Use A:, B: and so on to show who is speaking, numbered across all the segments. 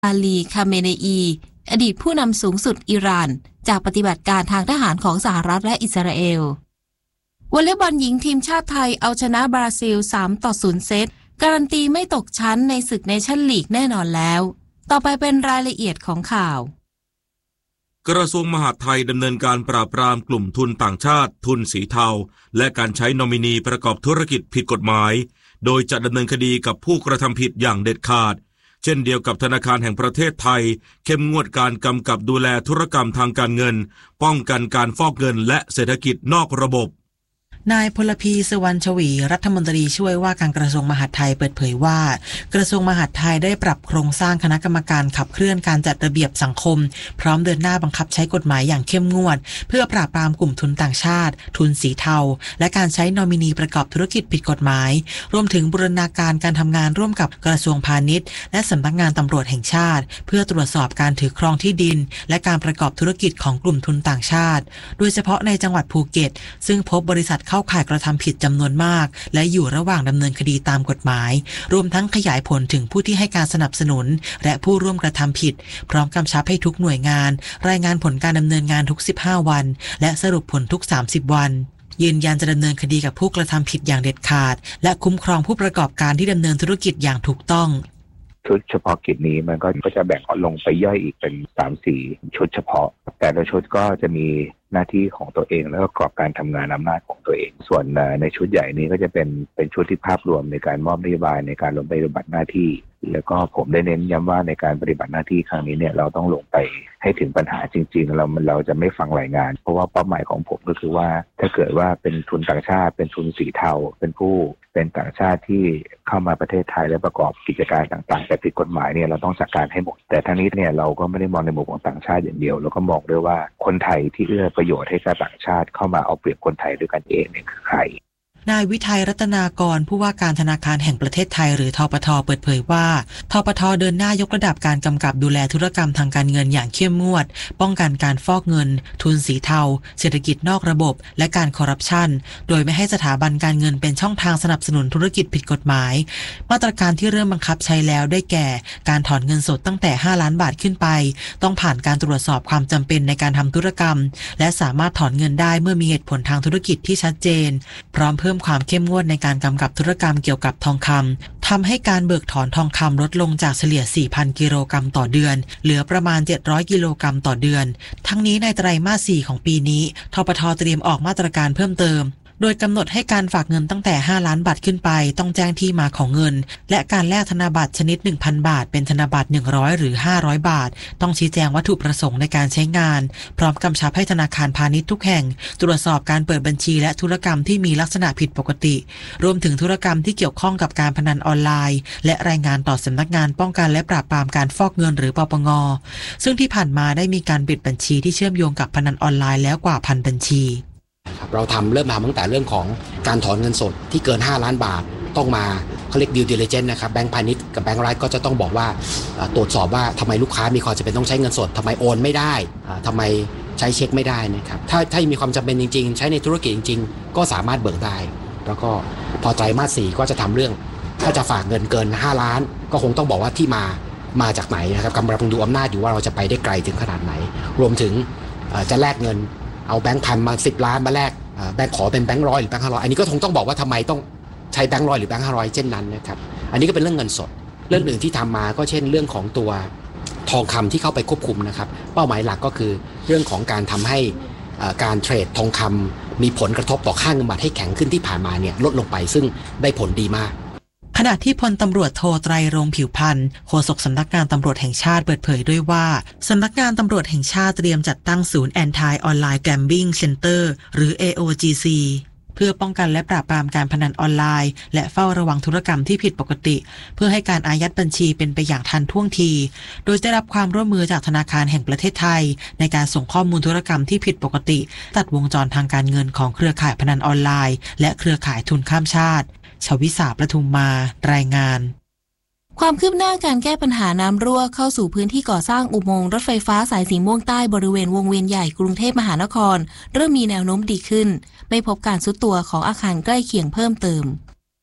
A: อาลี คาเมเนอีอดีตผู้นำสูงสุดอิหร่านจากปฏิบัติการทางทหารของสหรัฐและอิสราเอลวอลเลย์บอลหญิงทีมชาติไทยเอาชนะบราซิล 3-0 เซตการันตีไม่ตกชั้นในศึกเนชั่นลีกแน่นอนแล้วต่อไปเป็นรายละเอียดของข่าว
B: กระทรวงมหาดไทยดำเนินการปราบปรามกลุ่มทุนต่างชาติทุนสีเทาและการใช้นอมินีประกอบธุรกิจผิดกฎหมายโดยจะดำเนินคดีกับผู้กระทำผิดอย่างเด็ดขาดเช่นเดียวกับธนาคารแห่งประเทศไทยเข้มงวดการกำกับดูแลธุรกรรมทางการเงินป้องกันการฟอกเงินและเศรษฐกิจนอกระบบ
C: นายพลพีสุวรรณชวีรัฐมนตรีช่วยว่าการกระทรวงมหาดไทยเปิดเผยว่ากระทรวงมหาดไทยได้ปรับโครงสร้างคณะกรรมการขับเคลื่อนการจัดระเบียบสังคมพร้อมเดินหน้าบังคับใช้กฎหมายอย่างเข้มงวดเพื่อปราบปรามกลุ่มทุนต่างชาติทุนสีเทาและการใช้นอมินีประกอบธุรกิจผิดกฎหมายรวมถึงบูรณาการการทำงานร่วมกับกระทรวงพาณิชย์และสำนักงานตำรวจแห่งชาติเพื่อตรวจสอบการถือครองที่ดินและการประกอบธุรกิจของกลุ่มทุนต่างชาติโดยเฉพาะในจังหวัดภูเก็ตซึ่งพบบริษัทเข้าข่ายกระทำผิดจำนวนมากและอยู่ระหว่างดำเนินคดีตามกฎหมายรวมทั้งขยายผลถึงผู้ที่ให้การสนับสนุนและผู้ร่วมกระทำผิดพร้อมกำชับให้ทุกหน่วยงานรายงานผลการดำเนินงานทุก15วันและสรุปผลทุก30วันยืนยันจะดำเนินคดีกับผู้กระทำผิดอย่างเด็ดขาดและคุ้มครองผู้ประกอบการที่ดำเนินธุรกิจอย่างถูกต้อง
D: ชุดเฉพาะกิจนี้มันก็จะแบ่งลงไปย่อยอีกเป็น 3-4 ชุดเฉพาะแต่ละชุดก็จะมีหน้าที่ของตัวเองแล้วก็กรอบการทำงานอำนาจของตัวเองส่วนในชุดใหญ่นี้ก็จะเป็นชุดที่ภาพรวมในการมอบนโยบายในการลงไปปฏิบัติหน้าที่แล้วก็ผมได้เน้นย้ำว่าในการปฏิบัติหน้าที่ครั้งนี้เนี่ยเราต้องลงไปให้ถึงปัญหาจริงๆเราจะไม่ฟังรายงานเพราะว่าเป้าหมายของผมก็คือว่าถ้าเกิดว่าเป็นทุนต่างชาติเป็นทุนสีเทาเป็นต่างชาติที่เข้ามาประเทศไทยและประกอบกิจการต่างๆแต่ผิดกฎหมายเนี่ยเราต้องจัดการให้หมดแต่ทั้งนี้เนี่ยเราก็ไม่ได้มองในมุมของต่างชาติอย่างเดียวเราก็มองด้วยว่าคนไทยที่เอื้อประโยชน์ให้กับต่างชาติเข้ามาเอาเปรียบคนไทยด้วยกันเองเนี่ยคือใคร
C: นายวิทัยรัตนากรผู้ว่าการธนาคารแห่งประเทศไทยหรือธปท.เปิดเผยว่าธปท.เดินหน้ายกระดับการกำกับดูแลธุรกรรมทางการเงินอย่างเข้มงวดป้องกันการฟอกเงินทุนสีเทาเศรษฐกิจนอกระบบและการคอร์รัปชันโดยไม่ให้สถาบันการเงินเป็นช่องทางสนับสนุนธุรกิจผิดกฎหมายมาตรการที่เริ่มบังคับใช้แล้วได้แก่การถอนเงินสดตั้งแต่5 ล้านบาทขึ้นไปต้องผ่านการตรวจสอบความจำเป็นในการทำธุรกรรมและสามารถถอนเงินได้เมื่อมีเหตุผลทางธุรกิจที่ชัดเจนพร้อมเพิ่มความเข้มงวดในการกำกับธุรกรรมเกี่ยวกับทองคำทำให้การเบิกถอนทองคำลดลงจากเฉลี่ย 4,000 กิโลกรัมต่อเดือนเหลือประมาณ700 กิโลกรัมต่อเดือนทั้งนี้ในไตรมาส 4 ของปีนี้ธปท.เตรียมออกมาตรการเพิ่มเติมโดยกำหนดให้การฝากเงินตั้งแต่5 ล้านบาทขึ้นไปต้องแจ้งที่มาของเงินและการแลกธนบัตรชนิด 1,000 บาทเป็นธนบัตร100หรือ500บาทต้องชี้แจงวัตถุประสงค์ในการใช้งานพร้อมกำชับให้ธนาคารพาณิชย์ทุกแห่งตรวจสอบการเปิดบัญชีและธุรกรรมที่มีลักษณะผิดปกติรวมถึงธุรกรรมที่เกี่ยวข้องกับการพนันออนไลน์และรายงานต่อสำนักงานป้องกันและปราบปรามการฟอกเงินหรือปปง.ซึ่งที่ผ่านมาได้มีการปิดบัญชีที่เชื่อมโยงกับพนันออนไลน์แล้วกว่า 1,000 บัญชี
E: เราเริ่มทำตั้งแต่เรื่องของการถอนเงินสดที่เกิน5 ล้านบาทต้องมาเขาเรียก due diligence นะครับแบงก์พาณิชย์กับแบงก์รัฐก็จะต้องบอกว่าตรวจสอบว่าทำไมลูกค้ามีความจำเป็นต้องใช้เงินสดทำไมโอนไม่ได้ทำไมใช้เช็คไม่ได้นะครับถ้ามีความจำเป็นจริงๆใช้ในธุรกิจจริงๆก็สามารถเบิกได้แล้วก็พอไตรมาส 4ก็จะทำเรื่องถ้าจะฝากเงินเกิน5 ล้านก็คงต้องบอกว่าที่มาจากไหนนะครับกำลังดูอำนาจอยู่ว่าเราจะไปได้ไกลถึงขนาดไหนรวมถึงจะแลกเงินเอาแบงค์พันมา10 ล้านมาแลกแบงค์ขอเป็นแบงค์100หรือแบงค์500อันนี้ก็คงต้องบอกว่าทำไมต้องใช้แบงค์100หรือแบงค์500เช่นนั้นนะครับอันนี้ก็เป็นเรื่องเงินสดเรื่องอื่นที่ทำมาก็เช่นเรื่องของตัวทองคำที่เข้าไปควบคุมนะครับเป้าหมายหลักก็คือเรื่องของการทำให้การเทรดทองคำมีผลกระทบต่อค่าเงินบาทให้แข็งขึ้นที่ผ่านมาเนี่ยลดลงไปซึ่งได้ผลดีมาก
C: ขณะที่พลตำรวจโทไตรรงค์ผิวพันธ์โฆษกสำนักงานตำรวจแห่งชาติเปิดเผยด้วยว่าสำนักงานตำรวจแห่งชาติเตรียมจัดตั้งศูนย์ Anti Online Gambling Center หรือ AOGC เพื่อป้องกันและปราบปรามการพนันออนไลน์และเฝ้าระวังธุรกรรมที่ผิดปกติเพื่อให้การอายัดบัญชีเป็นไปอย่างทันท่วงทีโดยได้รับความร่วมมือจากธนาคารแห่งประเทศไทยในการส่งข้อมูลธุรกรรมที่ผิดปกติตัดวงจรทางการเงินของเครือข่ายพนันออนไลน์และเครือข่ายทุนข้ามชาติชวิสาประทุมมารายงาน
A: ความคืบหน้าการแก้ปัญหาน้ำรั่วเข้าสู่พื้นที่ก่อสร้างอุโมงค์รถไฟฟ้าสายสีม่วงใต้บริเวณวงเวียนใหญ่กรุงเทพมหานครเริ่มมีแนวโน้มดีขึ้นไม่พบการทรุดตัวของอาคารใกล้เคียงเพิ่มเติม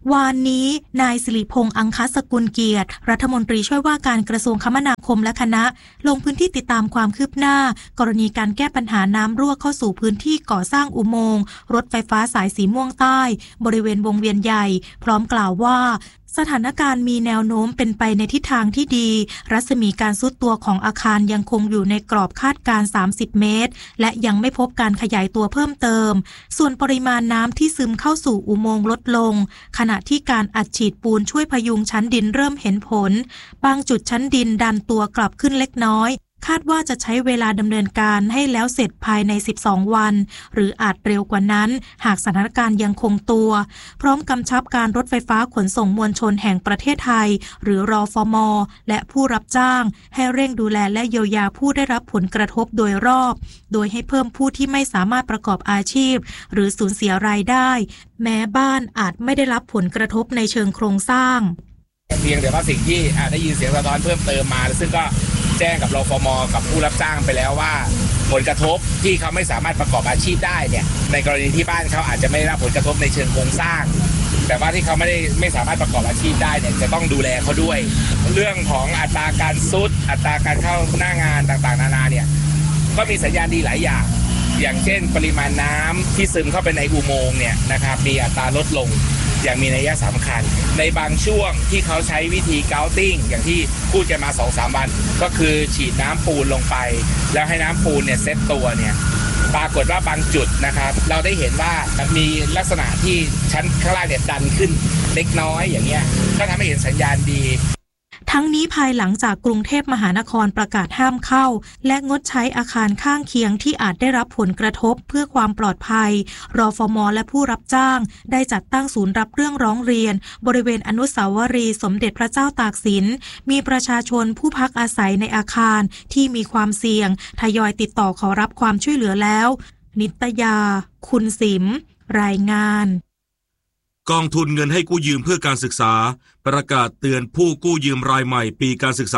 F: วานนี้นายสิริพงษ์อังคสกุลเกียรติรัฐมนตรีช่วยว่าการกระทรวงคมนาคมและคณะลงพื้นที่ติดตามความคืบหน้ากรณีการแก้ปัญหาน้ำรั่วเข้าสู่พื้นที่ก่อสร้างอุโมงค์รถไฟฟ้าสายสีม่วงใต้บริเวณวงเวียนใหญ่พร้อมกล่าวว่าสถานการณ์มีแนวโน้มเป็นไปในทิศทางที่ดีรัศมีการทรุดตัวของอาคารยังคงอยู่ในกรอบคาดการณ์30 เมตรและยังไม่พบการขยายตัวเพิ่มเติมส่วนปริมาณน้ำที่ซึมเข้าสู่อุโมงค์ลดลงขณะที่การอัดฉีดปูนช่วยพยุงชั้นดินเริ่มเห็นผลบางจุดชั้นดินดันตัวกลับขึ้นเล็กน้อยคาดว่าจะใช้เวลาดำเนินการให้แล้วเสร็จภายใน12 วันหรืออาจเร็วกว่านั้นหากสถานการณ์ยังคงตัวพร้อมกำชับการรถไฟฟ้าขนส่งมวลชนแห่งประเทศไทยหรือรฟม.และผู้รับจ้างให้เร่งดูแลและเยียวยาผู้ได้รับผลกระทบโดยรอบโดยให้เพิ่มผู้ที่ไม่สามารถประกอบอาชีพหรือสูญเสียรายได้แม้บ้านอาจไม่ได้รับผลกระทบในเชิงโครงสร้าง
G: เพียงแต่ว่าสิ่งที่ได้ยินเสียงสะท้อนเพิ่มเติมมาซึ่งก็แจ้งกับรฟม.กับผู้รับจ้างไปแล้วว่าผลกระทบที่เขาไม่สามารถประกอบอาชีพได้เนี่ยในกรณีที่บ้านเขาอาจจะไม่ได้รับผลกระทบในเชิงโครงสร้างแต่ว่าที่เขาไม่สามารถประกอบอาชีพได้เนี่ยจะต้องดูแลเขาด้วยเรื่องของอัตราการซุดอัตราการเข้าหน้างานต่างๆนานาเนี่ยก็มีสัญญาณดีหลายอย่างเช่นปริมาณน้ำที่ซึมเข้าไปในอุโมงค์เนี่ยนะครับมีอัตราลดลงอย่างมีนัยสำคัญในบางช่วงที่เขาใช้วิธีเกาติ้งอย่างที่พูดกันมา 2-3 วันก็คือฉีดน้ำปูนลงไปแล้วให้น้ำปูนเนี่ยเซตตัวเนี่ยปรากฏว่าบางจุดนะครับเราได้เห็นว่ามีลักษณะที่ชั้นข้างล่างเนี่ยดันขึ้นเล็กน้อยอย่างเงี้ยก็ทำให้เห็นสัญญาณดี
F: ทั้งนี้ภายหลังจากกรุงเทพมหานครประกาศห้ามเข้าและงดใช้อาคารข้างเคียงที่อาจได้รับผลกระทบเพื่อความปลอดภัยรฟม.และผู้รับจ้างได้จัดตั้งศูนย์รับเรื่องร้องเรียนบริเวณอนุสาวรีย์สมเด็จพระเจ้าตากสินมีประชาชนผู้พักอาศัยในอาคารที่มีความเสี่ยงทยอยติดต่อขอรับความช่วยเหลือแล้วนิตยาคุณสิมรายงาน
B: กองทุนเงินให้กู้ยืมเพื่อการศึกษาประกาศเตือนผู้กู้ยืมรายใหม่ปีการศึกษา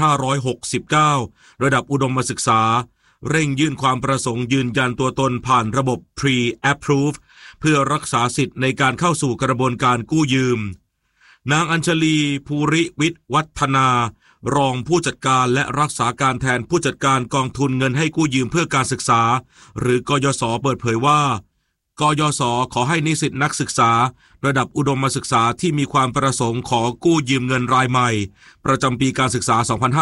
B: 2569 ระดับอุดมศึกษาเร่งยื่นความประสงค์ยืนยันตัวตนผ่านระบบ Pre-Approve เพื่อรักษาสิทธิ์ในการเข้าสู่กระบวนการกู้ยืมนางอัญชลีภูริวิทย์วัฒนารองผู้จัดการและรักษาการแทนผู้จัดการกองทุนเงินให้กู้ยืมเพื่อการศึกษาหรือกยศ.เปิดเผยว่ากยศ.ขอให้นิสิตนักศึกษาระดับอุดมศึกษาที่มีความประสงค์ขอกู้ยืมเงินรายใหม่ประจำปีการศึกษา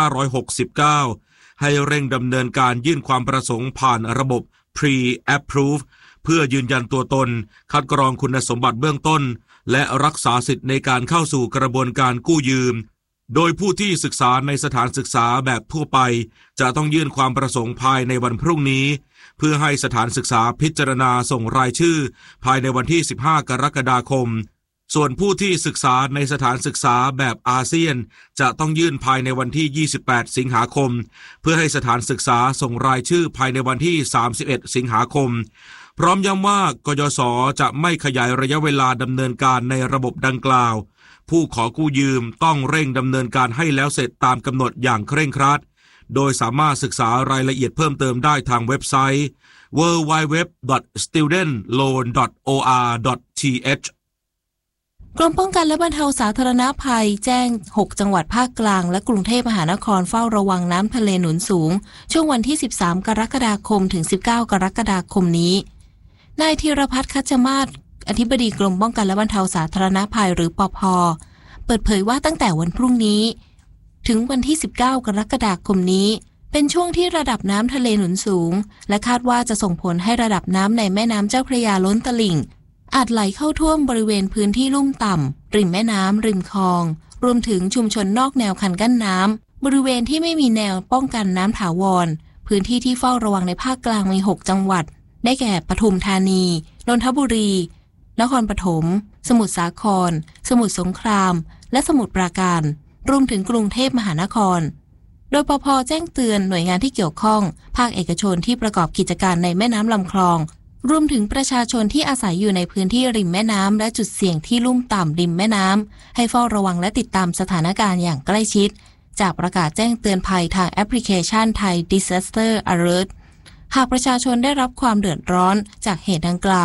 B: 2569 ให้เร่งดำเนินการยื่นความประสงค์ผ่านระบบ Pre-Approve เพื่อยืนยันตัวตนคัดกรองคุณสมบัติเบื้องต้นและรักษาสิทธิ์ในการเข้าสู่กระบวนการกู้ยืมโดยผู้ที่ศึกษาในสถานศึกษาแบบทั่วไปจะต้องยื่นความประสงค์ภายในวันพรุ่งนี้เพื่อให้สถานศึกษาพิจารณาส่งรายชื่อภายในวันที่15 กรกฎาคมส่วนผู้ที่ศึกษาในสถานศึกษาแบบอาเซียนจะต้องยื่นภายในวันที่28 สิงหาคมเพื่อให้สถานศึกษาส่งรายชื่อภายในวันที่31 สิงหาคมพร้อมย้ำว่ากยศ.จะไม่ขยายระยะเวลาดำเนินการในระบบดังกล่าวผู้ขอกู้ยืมต้องเร่งดำเนินการให้แล้วเสร็จตามกำหนดอย่างเคร่งครัดโดยสามารถศึกษารายละเอียดเพิ่มเติมได้ทางเว็บไซต์ www.studentloan.or.th
A: กรมป้องกันและบรรเทาสาธารณภัยแจ้ง6จังหวัดภาคกลางและกรุงเทพมหานครเฝ้าระวังน้ำทะเลหนุนสูงช่วงวันที่13 กรกฎาคมถึง19 กรกฎาคมนี้นายธีรพัฒน์ คัชมาศอธิบดีกรมป้องกันและบรรเทาสาธารณภัยหรือปภ.เปิดเผยว่าตั้งแต่วันพรุ่งนี้ถึงวันที่19 กรกฎาคมนี้เป็นช่วงที่ระดับน้ำทะเลหนุนสูงและคาดว่าจะส่งผลให้ระดับน้ำในแม่น้ำเจ้าพระยาล้นตลิ่งอาจไหลเข้าท่วมบริเวณพื้นที่ลุ่มต่ำริมแม่น้ำริมคลองรวมถึงชุมชนนอกแนวคันกั้นน้ำบริเวณที่ไม่มีแนวป้องกันน้ำถาวรพื้นที่ที่เฝ้าระวังในภาคกลางมี6จังหวัดได้แก่ปทุมธานีนนทบุรีนครปฐมสมุทรสาครสมุทรสงครามและสมุทรปราการรวมถึงกรุงเทพมหานครโดยปภ.แจ้งเตือนหน่วยงานที่เกี่ยวข้องภาคเอกชนที่ประกอบกิจการในแม่น้ำลำคลองรวมถึงประชาชนที่อาศัยอยู่ในพื้นที่ริมแม่น้ำและจุดเสี่ยงที่ลุ่มต่ำริมแม่น้ำให้เฝ้าระวังและติดตามสถานการณ์อย่างใกล้ชิดจากประกาศแจ้งเตือนภัยทางแอปพลิเคชัน Thai Disaster Alert หากประชาชนได้รับความเดือดร้อนจากเหตุดังกล่าว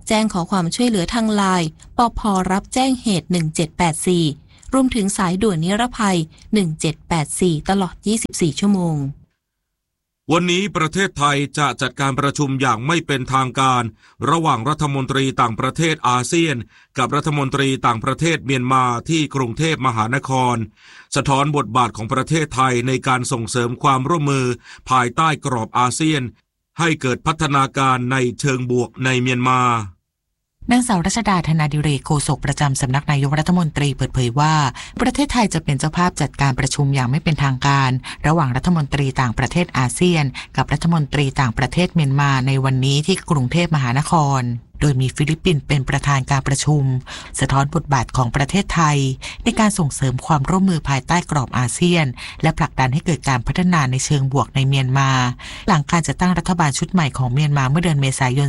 A: แจ้งขอความช่วยเหลือทางไลน์ปภ.รับแจ้งเหตุ1784รวมถึงสายด่วนนิรภัย1784ตลอด24ชั่วโมง
B: วันนี้ประเทศไทยจะจัดการประชุมอย่างไม่เป็นทางการระหว่างรัฐมนตรีต่างประเทศอาเซียนกับรัฐมนตรีต่างประเทศเมียนมาที่กรุงเทพมหานครสะท้อนบทบาทของประเทศไทยในการส่งเสริมความร่วมมือภายใต้กรอบอาเซียนให้เกิดพัฒนาการในเชิงบวกในเมียนมาน
C: างสาวรัชดาธนาดิเรกโฆษกประจำสำนักนายกรัฐมนตรีเปิดเผยว่าประเทศไทยจะเป็นเจ้าภาพจัดการประชุมอย่างไม่เป็นทางการระหว่างรัฐมนตรีต่างประเทศอาเซียนกับรัฐมนตรีต่างประเทศเมียนมาในวันนี้ที่กรุงเทพมหานครโดยมีฟิลิปปินส์เป็นประธานการประชุมสะท้อนบทบาทของประเทศไทยในการส่งเสริมความร่วมมือภายใต้กรอบอาเซียนและผลักดันให้เกิดการพัฒนาในเชิงบวกในเมียนมาหลังการจัดตั้งรัฐบาลชุดใหม่ของเมียนมาเมื่อเดือนเมษายน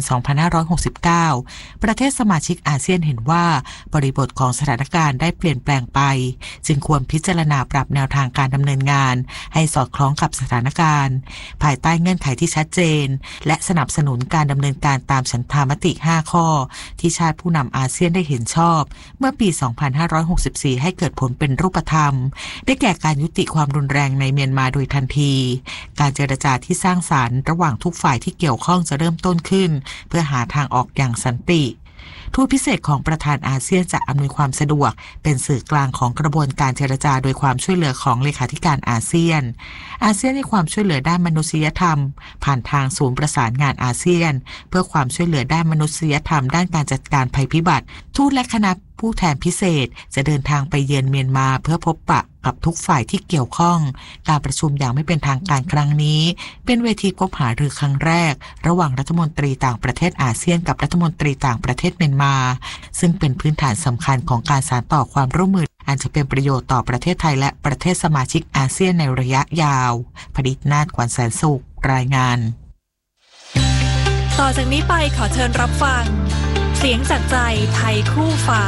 C: 2569 ประเทศสมาชิกอาเซียนเห็นว่าบริบทของสถานการณ์ได้เปลี่ยนแปลงไปจึงควรพิจารณาปรับแนวทางการดำเนินงานให้สอดคล้องกับสถานการณ์ภายใต้เงื่อนไขที่ชัดเจนและสนับสนุนการดำเนินการตามฉันทามติ5ข้อที่ชาติผู้นำอาเซียนได้เห็นชอบเมื่อปี 2564 ให้เกิดผลเป็นรูปธรรมได้แก่การยุติความรุนแรงในเมียนมาโดยทันทีการเจรจาที่สร้างสรรค์ระหว่างทุกฝ่ายที่เกี่ยวข้องจะเริ่มต้นขึ้นเพื่อหาทางออกอย่างสันติทูตพิเศษของประธานอาเซียนจะอำนวยความสะดวกเป็นสื่อกลางของกระบวนการเจรจาโดยความช่วยเหลือของเลขาธิการอาเซียนให้ความช่วยเหลือด้านมนุษยธรรมผ่านทางศูนย์ประสานงานอาเซียนเพื่อความช่วยเหลือด้านมนุษยธรรมด้านการจัดการภัยพิบัติทูตและคณะผู้แทนพิเศษจะเดินทางไปเยือนเมียนมาเพื่อพบปะกับทุกฝ่ายที่เกี่ยวข้องการประชุมอย่างไม่เป็นทางการครั้งนี้เป็นเวทีพบหารือครั้งแรกระหว่างรัฐมนตรีต่างประเทศอาเซียนกับรัฐมนตรีต่างประเทศเมียนมาซึ่งเป็นพื้นฐานสำคัญของการสานต่อความร่วมมืออันจะเป็นประโยชน์ต่อประเทศไทยและประเทศสมาชิกอาเซียนในระยะยาวพดิษฐ์นาถ ขวัญแสนสุขรายงาน
H: ต่อจากนี้ไปขอเชิญรับฟังเสียงจากใจไทยคู่ฟ้า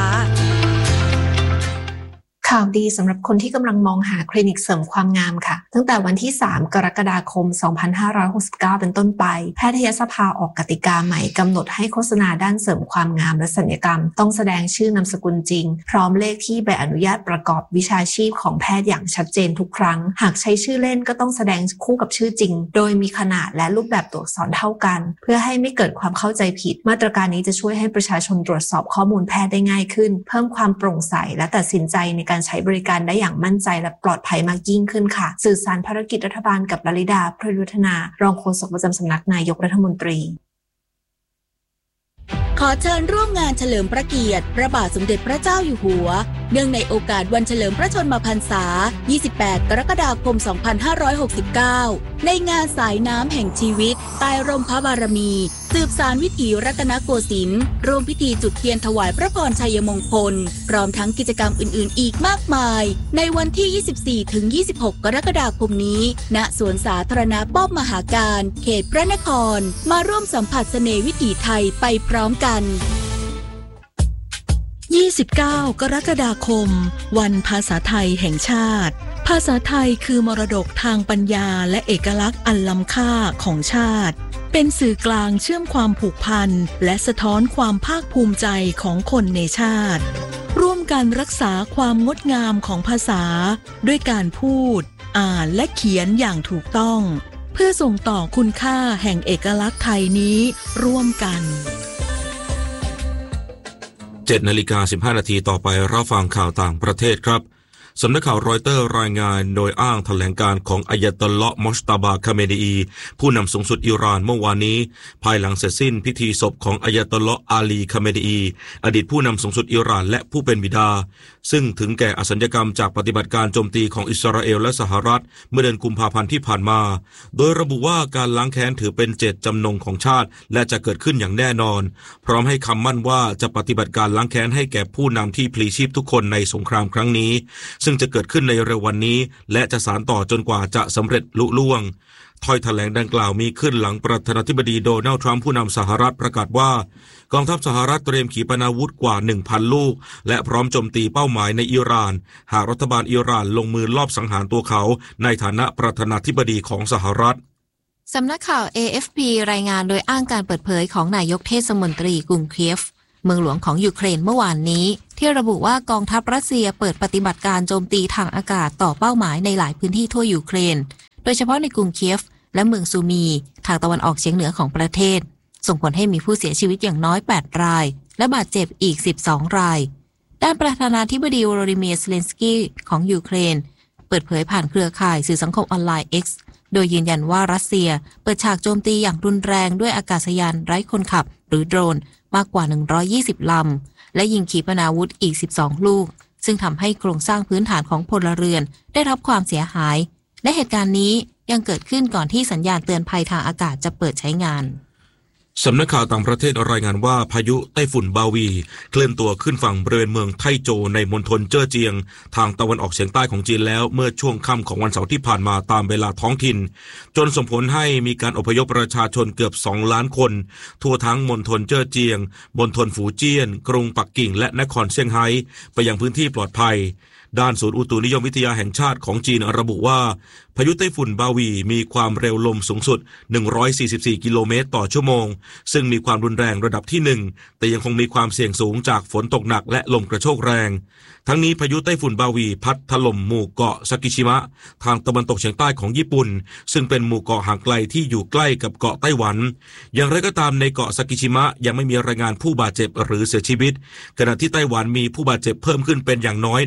I: ข่าวดีสำหรับคนที่กำลังมองหาคลินิกเสริมความงามค่ะตั้งแต่วันที่3กรกฎาคม2569เป็นต้นไปแพทยสภาออกกติกาใหม่กำหนดให้โฆษณาด้านเสริมความงามและศัลยกรรมต้องแสดงชื่อนามสกุลจริงพร้อมเลขที่ใบอนุญาตประกอบวิชาชีพของแพทย์อย่างชัดเจนทุกครั้งหากใช้ชื่อเล่นก็ต้องแสดงคู่กับชื่อจริงโดยมีขนาดและรูปแบบตัวอักษรเท่ากันเพื่อให้ไม่เกิดความเข้าใจผิดมาตรการนี้จะช่วยให้ประชาชนตรวจสอบข้อมูลแพทย์ได้ง่ายขึ้นเพิ่มความโปร่งใสและตัดสินใจในการใช้บริการได้อย่างมั่นใจและปลอดภัยมากยิ่งขึ้นค่ะสื่อสารภารกิจรัฐบาลกับลลิดา พฤยุทธนารองโฆษกประจำสำนักนายกรัฐมนตรี
J: ขอเชิญร่วมงานเฉลิมพระเกียรติพระบาทสมเด็จพระเจ้าอยู่หัวเนื่องในโอกาสวันเฉลิมพระชนมพรรษา 28 กรกฎาคม 2569 ในงานสายน้ำแห่งชีวิตใต้ร่มพระบารมีสืบสานวิถีรัตนโกสินทร์ร่วมพิธีจุดเทียนถวายพระพรชัยมงคลพร้อมทั้งกิจกรรมอื่นๆอีกมากมายในวันที่ 24-26 กรกฎาคมนี้ณสวนสาธารณะป้อมมหาการเขตพระนครมาร่วมสัมผัสเสน่ห์วิถีไทยไปพร้อมกัน
H: 29 กรกฎาคมวันภาษาไทยแห่งชาติภาษาไทยคือมรดกทางปัญญาและเอกลักษณ์อันล้ำค่าของชาติเป็นสื่อกลางเชื่อมความผูกพันและสะท้อนความภาคภูมิใจของคนในชาติร่วมกันรักษาความงดงามของภาษาด้วยการพูดอ่านและเขียนอย่างถูกต้องเพื่อส่งต่อคุณค่าแห่งเอกลักษณ์ไทยนี้ร่วมกัน
B: 7:15 นาทีต่อไปรับฟังข่าวต่างประเทศครับสำนักข่าวรอยเตอร์รายงานโดยอ้างแถลงการของอายะตอลลอฮ์มอชตาบา คาเมนี ผู้นำสูงสุดอิหร่านเมื่อวานนี้ภายหลังเสร็จสิ้นพิธีศพของอายะตอลลอฮ์อาลี คาเมนี อดีตผู้นำสูงสุดอิหร่านและผู้เป็นบิดาซึ่งถึงแก่อสัญญกรรมจากปฏิบัติการโจมตีของอิสราเอลและสหรัฐเมื่อเดือนกุมภาพันธ์ที่ผ่านมาโดยระบุว่าการล้างแค้นถือเป็นเจตจำนงของชาติและจะเกิดขึ้นอย่างแน่นอนพร้อมให้คำมั่นว่าจะปฏิบัติการล้างแค้นให้แก่ผู้นำที่พลีชีพทุกคนในสงครามครั้งนี้ซึ่งจะเกิดขึ้นในเร็ววันนี้และจะสานต่อจนกว่าจะสำเร็จลุล่วงถ้อยแถลงดังกล่าวมีขึ้นหลังประธานาธิบดีโดนัลด์ทรัมป์ผู้นำสหรัฐประกาศว่ากองทัพสหรัฐเตรียมขีปนาวุธกว่า 1,000 ลูกและพร้อมโจมตีเป้าหมายในอิหร่านหากรัฐบาลอิหร่านลงมือลอบสังหารตัวเขาในฐานะประธานาธิบดีของสหรัฐ
A: สำนักข่าว AFP รายงานโดยอ้างการเปิดเผยของนายกเทศมนตรีกรุงเคียฟเมืองหลวงของยูเครนเมื่อวานนี้ที่ระบุว่ากองทัพรัสเซียเปิดปฏิบัติการโจมตีทางอากาศต่อเป้าหมายในหลายพื้นที่ทั่วยูเครนโดยเฉพาะในกรุงเคียฟและเมืองซูมีทางตะวันออกเฉียงเหนือของประเทศส่งผลให้มีผู้เสียชีวิตอย่างน้อย8รายและบาดเจ็บอีก12รายด้านประธานาธิบดีโวโลดิเมียร์ เซเลนสกี้ของยูเครนเปิดเผยผ่านเครือข่ายสื่อสังคมออนไลน์ X โดยยืนยันว่ารัสเซียเปิดฉากโจมตีอย่างรุนแรงด้วยอากาศยานไร้คนขับหรือโดรนมากกว่า120ลำและยิงขีปนาวุธอีก12ลูกซึ่งทำให้โครงสร้างพื้นฐานของพลเรือนได้รับความเสียหายและเหตุการณ์นี้ยังเกิดขึ้นก่อนที่สัญญาณเตือนภัยทางอากาศจะเปิดใช้งาน
B: สำนักข่าวต่างประเทศรายงานว่าพายุไต้ฝุ่นบาวีเคลื่อนตัวขึ้นฝั่งบริเวณเมืองไทโจในมณฑลเจ้อเจียงทางตะวันออกเฉียงใต้ของจีนแล้วเมื่อช่วงค่ำของวันเสาร์ที่ผ่านมาตามเวลาท้องถิ่นจนส่งผลให้มีการอพยพประชาชนเกือบ2ล้านคนทั่วทั้งมณฑลเจ้อเจียงมณฑลฝูเจี้ยนกรุงปักกิ่งและนครเซี่ยงไฮ้ไปยังพื้นที่ปลอดภัยด้านศูนย์อุตุนิยมวิทยาแห่งชาติของจีนระบุว่าพายุไต้ฝุ่นบาวีมีความเร็วลมสูงสุด144กิโลเมตรต่อชั่วโมงซึ่งมีความรุนแรงระดับที่1แต่ยังคงมีความเสี่ยงสูงจากฝนตกหนักและลมกระโชกแรงทั้งนี้พายุไต้ฝุ่นบาวีพัดถล่มหมู่เกาะซากิชิมะทางตะวันตกเฉียงใต้ของญี่ปุ่นซึ่งเป็นหมู่เกาะห่างไกลที่อยู่ใกล้กับเกาะไต้หวันอย่างไรก็ตามในเกาะซากิชิมะยังไม่มีรายงานผู้บาดเจ็บหรือเสียชีวิตขณะที่ไต้หวันมีผู้บาดเจ็บเพิ่มขึ้นเป็นอย่างน้อย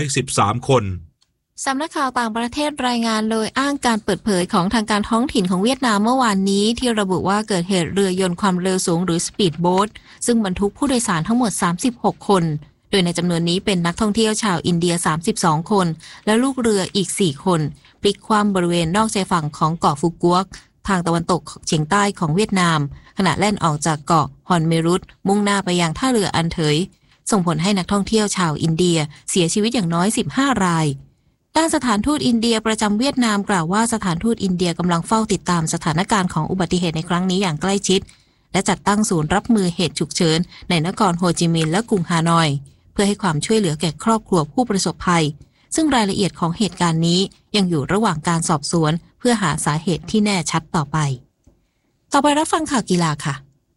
B: 113คน
A: สำนักข่าวต่างประเทศรายงานโดยอ้างการเปิดเผยของทางการท้องถิ่นของเวียดนามเมื่อวานนี้ที่ระบุว่าเกิดเหตุเรือยนต์ความเร็วสูงหรือสปีดโบ๊ทซึ่งบรรทุกผู้โดยสารทั้งหมด36คนโดยในจำนวนนี้เป็นนักท่องเที่ยวชาวอินเดีย32คนและลูกเรืออีก4คนพลิกคว่ำบริเวณนอกชายฝั่งของเกาะฟุกัวกทางตะวันตกเฉียงใต้ของเวียดนามขณะแล่นออกจากเกาะฮอนเมรุตมุ่งหน้าไปยังท่าเรืออันเถยส่งผลให้นักท่องเที่ยวชาวอินเดียเสียชีวิตอย่างน้อย15รายด้านสถานทูตอินเดียประจำเวียดนามกล่าวว่าสถานทูตอินเดียกำลังเฝ้าติดตามสถานการณ์ของอุบัติเหตุในครั้งนี้อย่างใกล้ชิดและจัดตั้งศูนย์รับมือเหตุฉุกเฉินในนครโฮจิมินห์และกรุงฮานอยเพื่อให้ความช่วยเหลือแก่ครอบครัวผู้ประสบภัยซึ่งรายละเอียดของเหตุการณ์นี้ยังอยู่ระหว่างการสอบสวนเพื่อหาสาเหตุที่แน่ชัดต่อไปรับฟังข่าวกีฬาค่ะ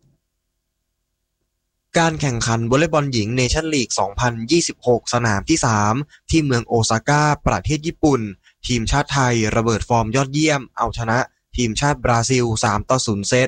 K: การแข่งขันวอลเลย์บอลหญิงเนชั่นลีก 2026 สนามที่ 3 ที่เมืองโอซาก้าประเทศญี่ปุ่นทีมชาติไทยระเบิดฟอร์มยอดเยี่ยมเอาชนะทีมชาติบราซิล 3-0 เซต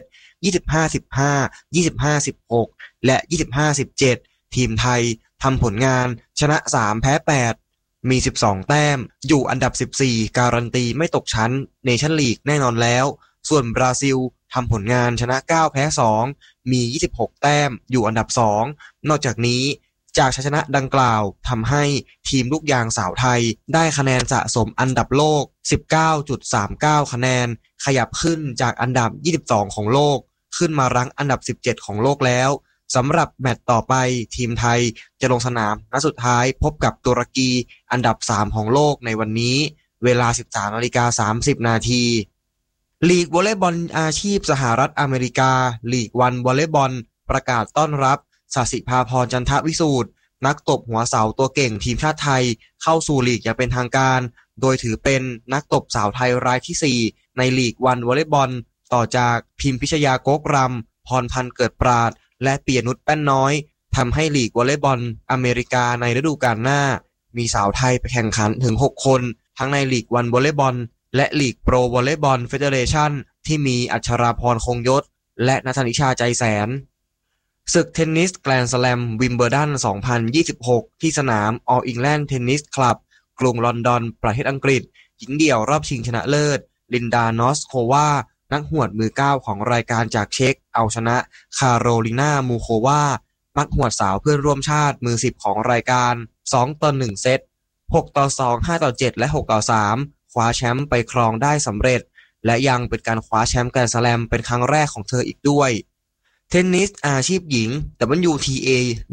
K: 25-15 25-16 และ 25-17 ทีมไทยทำผลงานชนะ 3 แพ้ 8 มี 12 แต้มอยู่อันดับ 14 การันตีไม่ตกชั้นเนชั่นลีกแน่นอนแล้วส่วนบราซิลทำผลงานชนะ9แพ้2มี26แต้มอยู่อันดับ2นอกจากนี้จากชัยชนะดังกล่าวทำให้ทีมลูกยางสาวไทยได้คะแนนสะสมอันดับโลก 19.39 คะแนนขยับขึ้นจากอันดับ22ของโลกขึ้นมารั้งอันดับ17ของโลกแล้วสำหรับแมตช์ต่อไปทีมไทยจะลงสนามนัดสุดท้ายพบกับตุรกีอันดับ3ของโลกในวันนี้เวลา 13:30 นาทีลีกวอลเลย์บอลอาชีพสหรัฐอเมริกาลีกวันวอลเลย์บอลประกาศต้อนรับศศิภาพรจันทวิสูตรนักตบหัวเสาตัวเก่งทีมชาติไทยเข้าสู่ลีกอย่างเป็นทางการโดยถือเป็นนักตบสาวไทยรายที่4ในลีกวันวอลเลย์บอลต่อจากพิมพิชยาโกกรำพรพันธ์เกิดปราดและปียนุชแป้นน้อยทำให้ลีกวอลเลย์บอลอเมริกาในฤดูกาลหน้ามีสาวไทยไปแข่งขันถึง6คนทั้งในลีกวันวอลเลย์บอลและลีกโปรวอลเลย์บอลเฟเดเรชั่นที่มีอัชราพรคงยศและณัฐนิชาใจแสนศึกเทนนิสแกรนด์สแลมวิมเบิลดัน 2026 ที่สนาม All England Tennis Club กรุงลอนดอนประเทศอังกฤษหญิงเดี่ยวรอบชิงชนะเลิศลินดานอสโควานักหวดมือ9ของรายการจากเช็กเอาชนะคาโรลินามูโควานักหวดสาวเพื่อนร่วมชาติมือ10ของรายการ2-1เซต 6-2 5-7 และ 6-3คว้าแชมป์ไปครองได้สำเร็จและยังเป็นการคว้าแชมป์แกรนด์สแลมเป็นครั้งแรกของเธออีกด้วยเทนนิสอาชีพหญิง WTA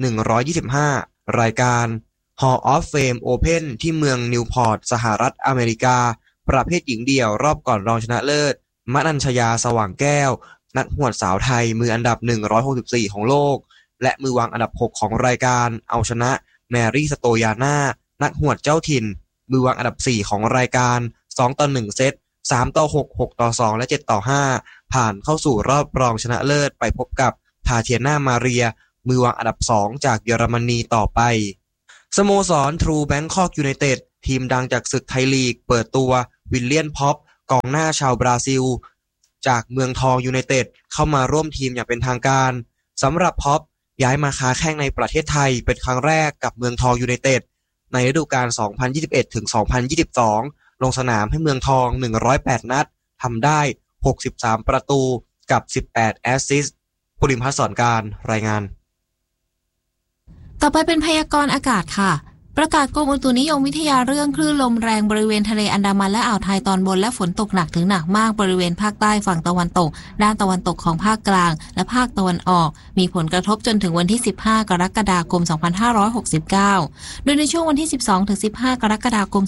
K: 125 รายการ Hall of Fame Open ที่เมืองนิวพอร์ตสหรัฐอเมริกาประเภทหญิงเดี่ยวรอบก่อนรองชนะเลิศมนัญชยาสว่างแก้วนักหวดสาวไทยมืออันดับ164ของโลกและมือวางอันดับ6ของรายการเอาชนะแมรี่สโตยาน่านักหวดเจ้าถิ่นมือวางอันดับ4ของรายการ2-1เซต 3-6 6-2 และ 7-5 ผ่านเข้าสู่รอบรองชนะเลิศไปพบกับทาเทียนามาเรียมือวางอันดับ2จากเยอรมนีต่อไปสโมสรทรูแบงคอกยูไนเต็ดทีมดังจากศึกไทยลีกเปิดตัววิลเลียนพ็อปกองหน้าชาวบราซิลจากเมืองทองยูไนเต็ดเข้ามาร่วมทีมอย่างเป็นทางการสำหรับพ็อปย้ายมาค้าแข้งในประเทศไทยเป็นครั้งแรกกับเมืองทองยูไนเต็ดในฤดูกาล 2021-2022 ลงสนามให้เมืองทอง108นัดทำได้63ประตูกับ18แอสซิสต์ภูริพัฒน์สอนการรายงาน
A: ต่อไปเป็นพยากรณ์อากาศค่ะประกาศกรมอุตุนิยมวิทยาเรื่องคลื่นลมแรงบริเวณทะเลอันดามันและอ่าวไทยตอนบนและฝนตกหนักถึงหนักมากบริเวณภาคใต้ฝั่งตะวันตกด้านตะวันตกของภาคกลางและภาคตะวันออกมีผลกระทบจนถึงวันที่15กรกฎาคม2569โดยในช่วงวันที่12ถึง15กรกฎาคม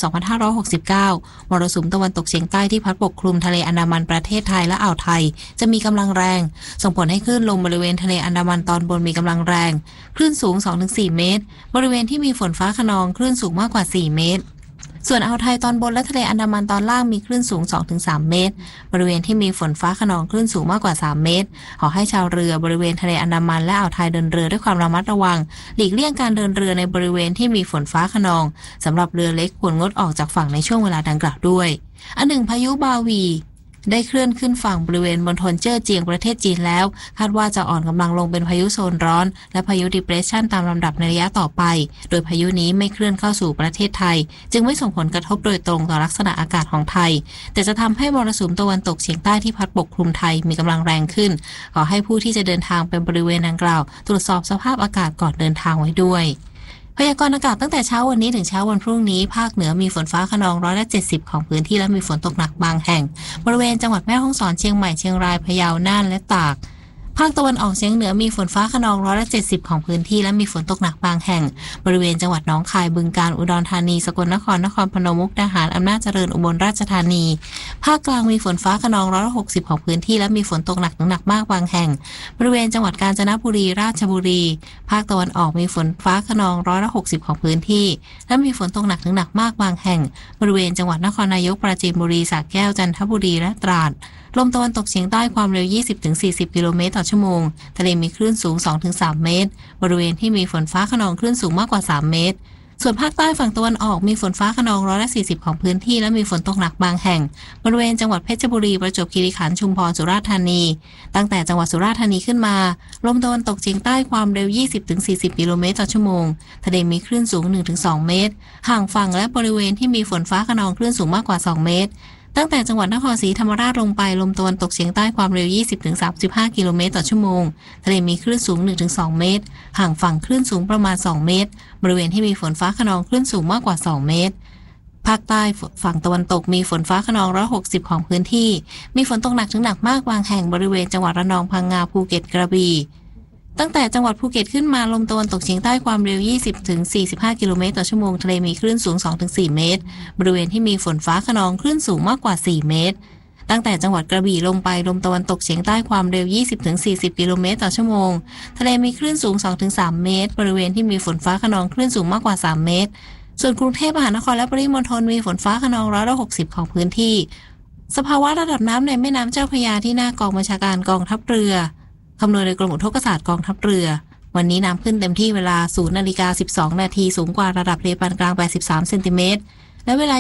A: 2569มรสุมตะวันตกเฉียงใต้ที่พัดปกคลุมทะเลอันดามันประเทศไทยและอ่าวไทยจะมีกำลังแรงส่งผลให้คลื่นลมบริเวณทะเลอันดามันตอนบนมีกำลังแรงคลื่นสูง 2-4 เมตรบริเวณที่มีฝนฟ้าคะนองคลื่นสูงมากกว่า4เมตรส่วนอ่าวไทยตอนบนและทะเลอันดามันตอนล่างมีคลื่นสูง 2-3 เมตรบริเวณที่มีฝนฟ้าคะนองคลื่นสูงมากกว่า3เมตรขอให้ชาวเรือบริเวณทะเลอันดามันและอ่าวไทยเดินเรือด้วยความระมัดระวังหลีกเลี่ยงการเดินเรือในบริเวณที่มีฝนฟ้าคะนองสำหรับเรือเล็กควรงดออกจากฝั่งในช่วงเวลาดังกล่าวด้วยอันหนึ่งพายุบาวีได้เคลื่อนขึ้นฝั่งบริเวณมณฑลเจ้อเจียงประเทศจีนแล้วคาดว่าจะอ่อนกำลังลงเป็นพายุโซนร้อนและพายุ Depression ตามลำดับในระยะต่อไปโดยพายุนี้ไม่เคลื่อนเข้าสู่ประเทศไทยจึงไม่ส่งผลกระทบโดยตรงต่อลักษณะอากาศของไทยแต่จะทำให้มรสุมตะวันตกเฉียงใต้ที่พัดปกคลุมไทยมีกำลังแรงขึ้นขอให้ผู้ที่จะเดินทางไปบริเวณดังกล่าวตรวจสอบสภาพอากาศก่อนเดินทางไว้ด้วยพยากรณ์อากาศตั้งแต่เช้าวันนี้ถึงเช้าวันพรุ่งนี้ภาคเหนือมีฝนฟ้าคะนอง170ของพื้นที่และมีฝนตกหนักบางแห่งบริเวณจังหวัดแม่ฮ่องสอนเชียงใหม่เชียงรายพะเยาน่านและตากภาคตะวันออกเฉียงเหนือมีฝนฟ้าคะนอง170ของพื้นที่และมีฝนตกหนักบางแห่งบริเวณจังหวัดหนองคายบึงกาฬอุดรธานีสกลนครนครพนมมุกดาหารอำนาจเจริญอุบลราชธานีภาคกลางมีฝนฟ้าคะนอง160ของพื้นที่และมีฝนตกหนักถึงหนักมากบางแห่งบริเวณจังหวัดกาญจนบุรีราชบุรีภาคตะวันออกมีฝนฟ้าคะนอง160ของพื้นที่และมีฝนตกหนักถึงหนักมากบางแห่งบริเวณจังหวัดนครนายกปราจีนบุรีสระแก้วจันทบุรีและตราดลมตะวันตกเฉียงใต้ความเร็ว 20-40 กิโลเมตรต่อชั่วโมงทะเลมีคลื่นสูง 2-3 เมตรบริเวณที่มีฝนฟ้าคะนองคลื่นสูงมากกว่า3เมตรส่วนภาคใต้ฝั่งตะวันออกมีฝนฟ้าคะนอง140ของพื้นที่และมีฝนตกหนักบางแห่งบริเวณจังหวัดเพชรบุรีประจวบคีรีขันธ์ชุมพรสุราษฎร์ธานีตั้งแต่จังหวัดสุราษฎร์ธานีขึ้นมาลมตะวันตกเฉียงใต้ความเร็ว 20-40 กิโลเมตรต่อชั่วโมงทะเลมีคลื่นสูง 1-2 เมตรห่างฝั่งและบริเวณที่มีฝนฟ้าคะนองคลื่นสูงมากกว่า2เมตรตั้งแต่จังหวัดนครศรีธรรมราชลงไปลมตะวันตกเฉียงใต้ความเร็ว 20-35 กิโลเมตรต่อชั่วโมงทะเลมีคลื่นสูง 1-2 เมตรห่างฝั่งคลื่นสูงประมาณ2เมตรบริเวณที่มีฝนฟ้าคะนองคลื่นสูงมากกว่า2เมตรภาคใต้ฝั่งตะวันตกมีฝนฟ้าคะนอง160ของพื้นที่มีฝนตกหนักถึงหนักมากบางแห่งบริเวณจังหวัดระนองพังงาภูเก็ตกระบี่ตั้งแต่จังหวัดภูเก็ตขึ้นมาลมตะวันตกเฉียงใต้ความเร็ว 20-45 กิโลเมตรต่อชั่วโมงทะเลมีคลื่นสูง 2-4 เมตรบริเวณที่มีฝนฟ้าคะนองคลื่นสูงมากกว่า4เมตรตั้งแต่จังหวัดกระบี่ลงไปลมตะวันตกเฉียงใต้ความเร็ว 20-40 กิโลเมตรต่อชั่วโมงทะเลมีคลื่นสูง 2-3 เมตรบริเวณที่มีฝนฟ้าคะนองคลื่นสูงมากกว่า3เมตรส่วนกรุงเทพมหานครและปริมณฑลมีฝนฟ้าคะนอง160ของพื้นที่สภาวะระดับน้ำในแม่น้ำเจ้าพระยาที่หน้ากองบัญชาการกองทัพเรือคำนวณโดยกรมอุทกศาสตร์กองทัพเรือวันนี้น้ำขึ้นเต็มที่เวลา 0:12 นาทีสูงกว่าระดับทะเลปานกลาง83เซนติเมตรและเวลา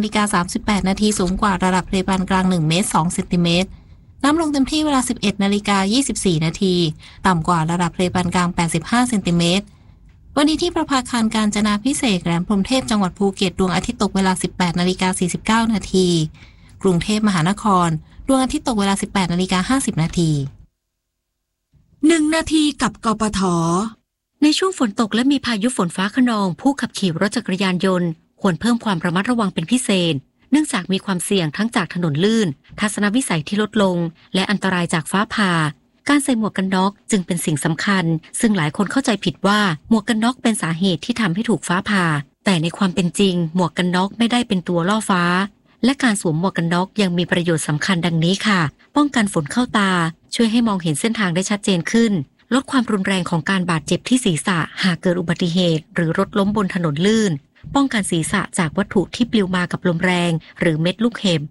A: 20:38 นาทีสูงกว่าระดับทะเลปานกลาง1เมตร2เซนติเมตรน้ำลงเต็มที่เวลา 11:24 นาทีต่ำกว่าระดับทะเลปานกลาง85เซนติเมตรวันนี้ที่ประภาคารกาญจนาภิเษกแหลมพรหมเทพจังหวัดภูเก็ตดวงอาทิตย์ตกเวลา 18:49 นาทีกรุงเทพมหานครดวงอาทิตย์ตกเวลา 18:50 นาที
H: 1 นาทีกับกปท.ในช่วงฝนตกและมีพายุฝนฟ้าคะนองผู้ขับขี่รถจักรยานยนต์ควรเพิ่มความระมัดระวังเป็นพิเศษเนื่องจากมีความเสี่ยงทั้งจากถนนลื่นทัศนวิสัยที่ลดลงและอันตรายจากฟ้าผ่าการใส่หมวกกันน็อกจึงเป็นสิ่งสำคัญซึ่งหลายคนเข้าใจผิดว่าหมวกกันน็อกเป็นสาเหตุที่ทำให้ถูกฟ้าผ่าแต่ในความเป็นจริงหมวกกันน็อกไม่ได้เป็นตัวล่อฟ้าและการสวมหมวกกันน็อกยังมีประโยชน์สำคัญดังนี้ค่ะป้องกันฝนเข้าตาช่วยให้มองเห็นเส้นทางได้ชัดเจนขึ้นลดความรุนแรงของการบาดเจ็บที่ศีรษะหากเกิดอุบัติเหตุหรือรถล้มบนถนนลื่นป้องกันศีรษะจากวัตถุที่ปลิวมากับลมแรงหรือเม็ดลูกเห็บ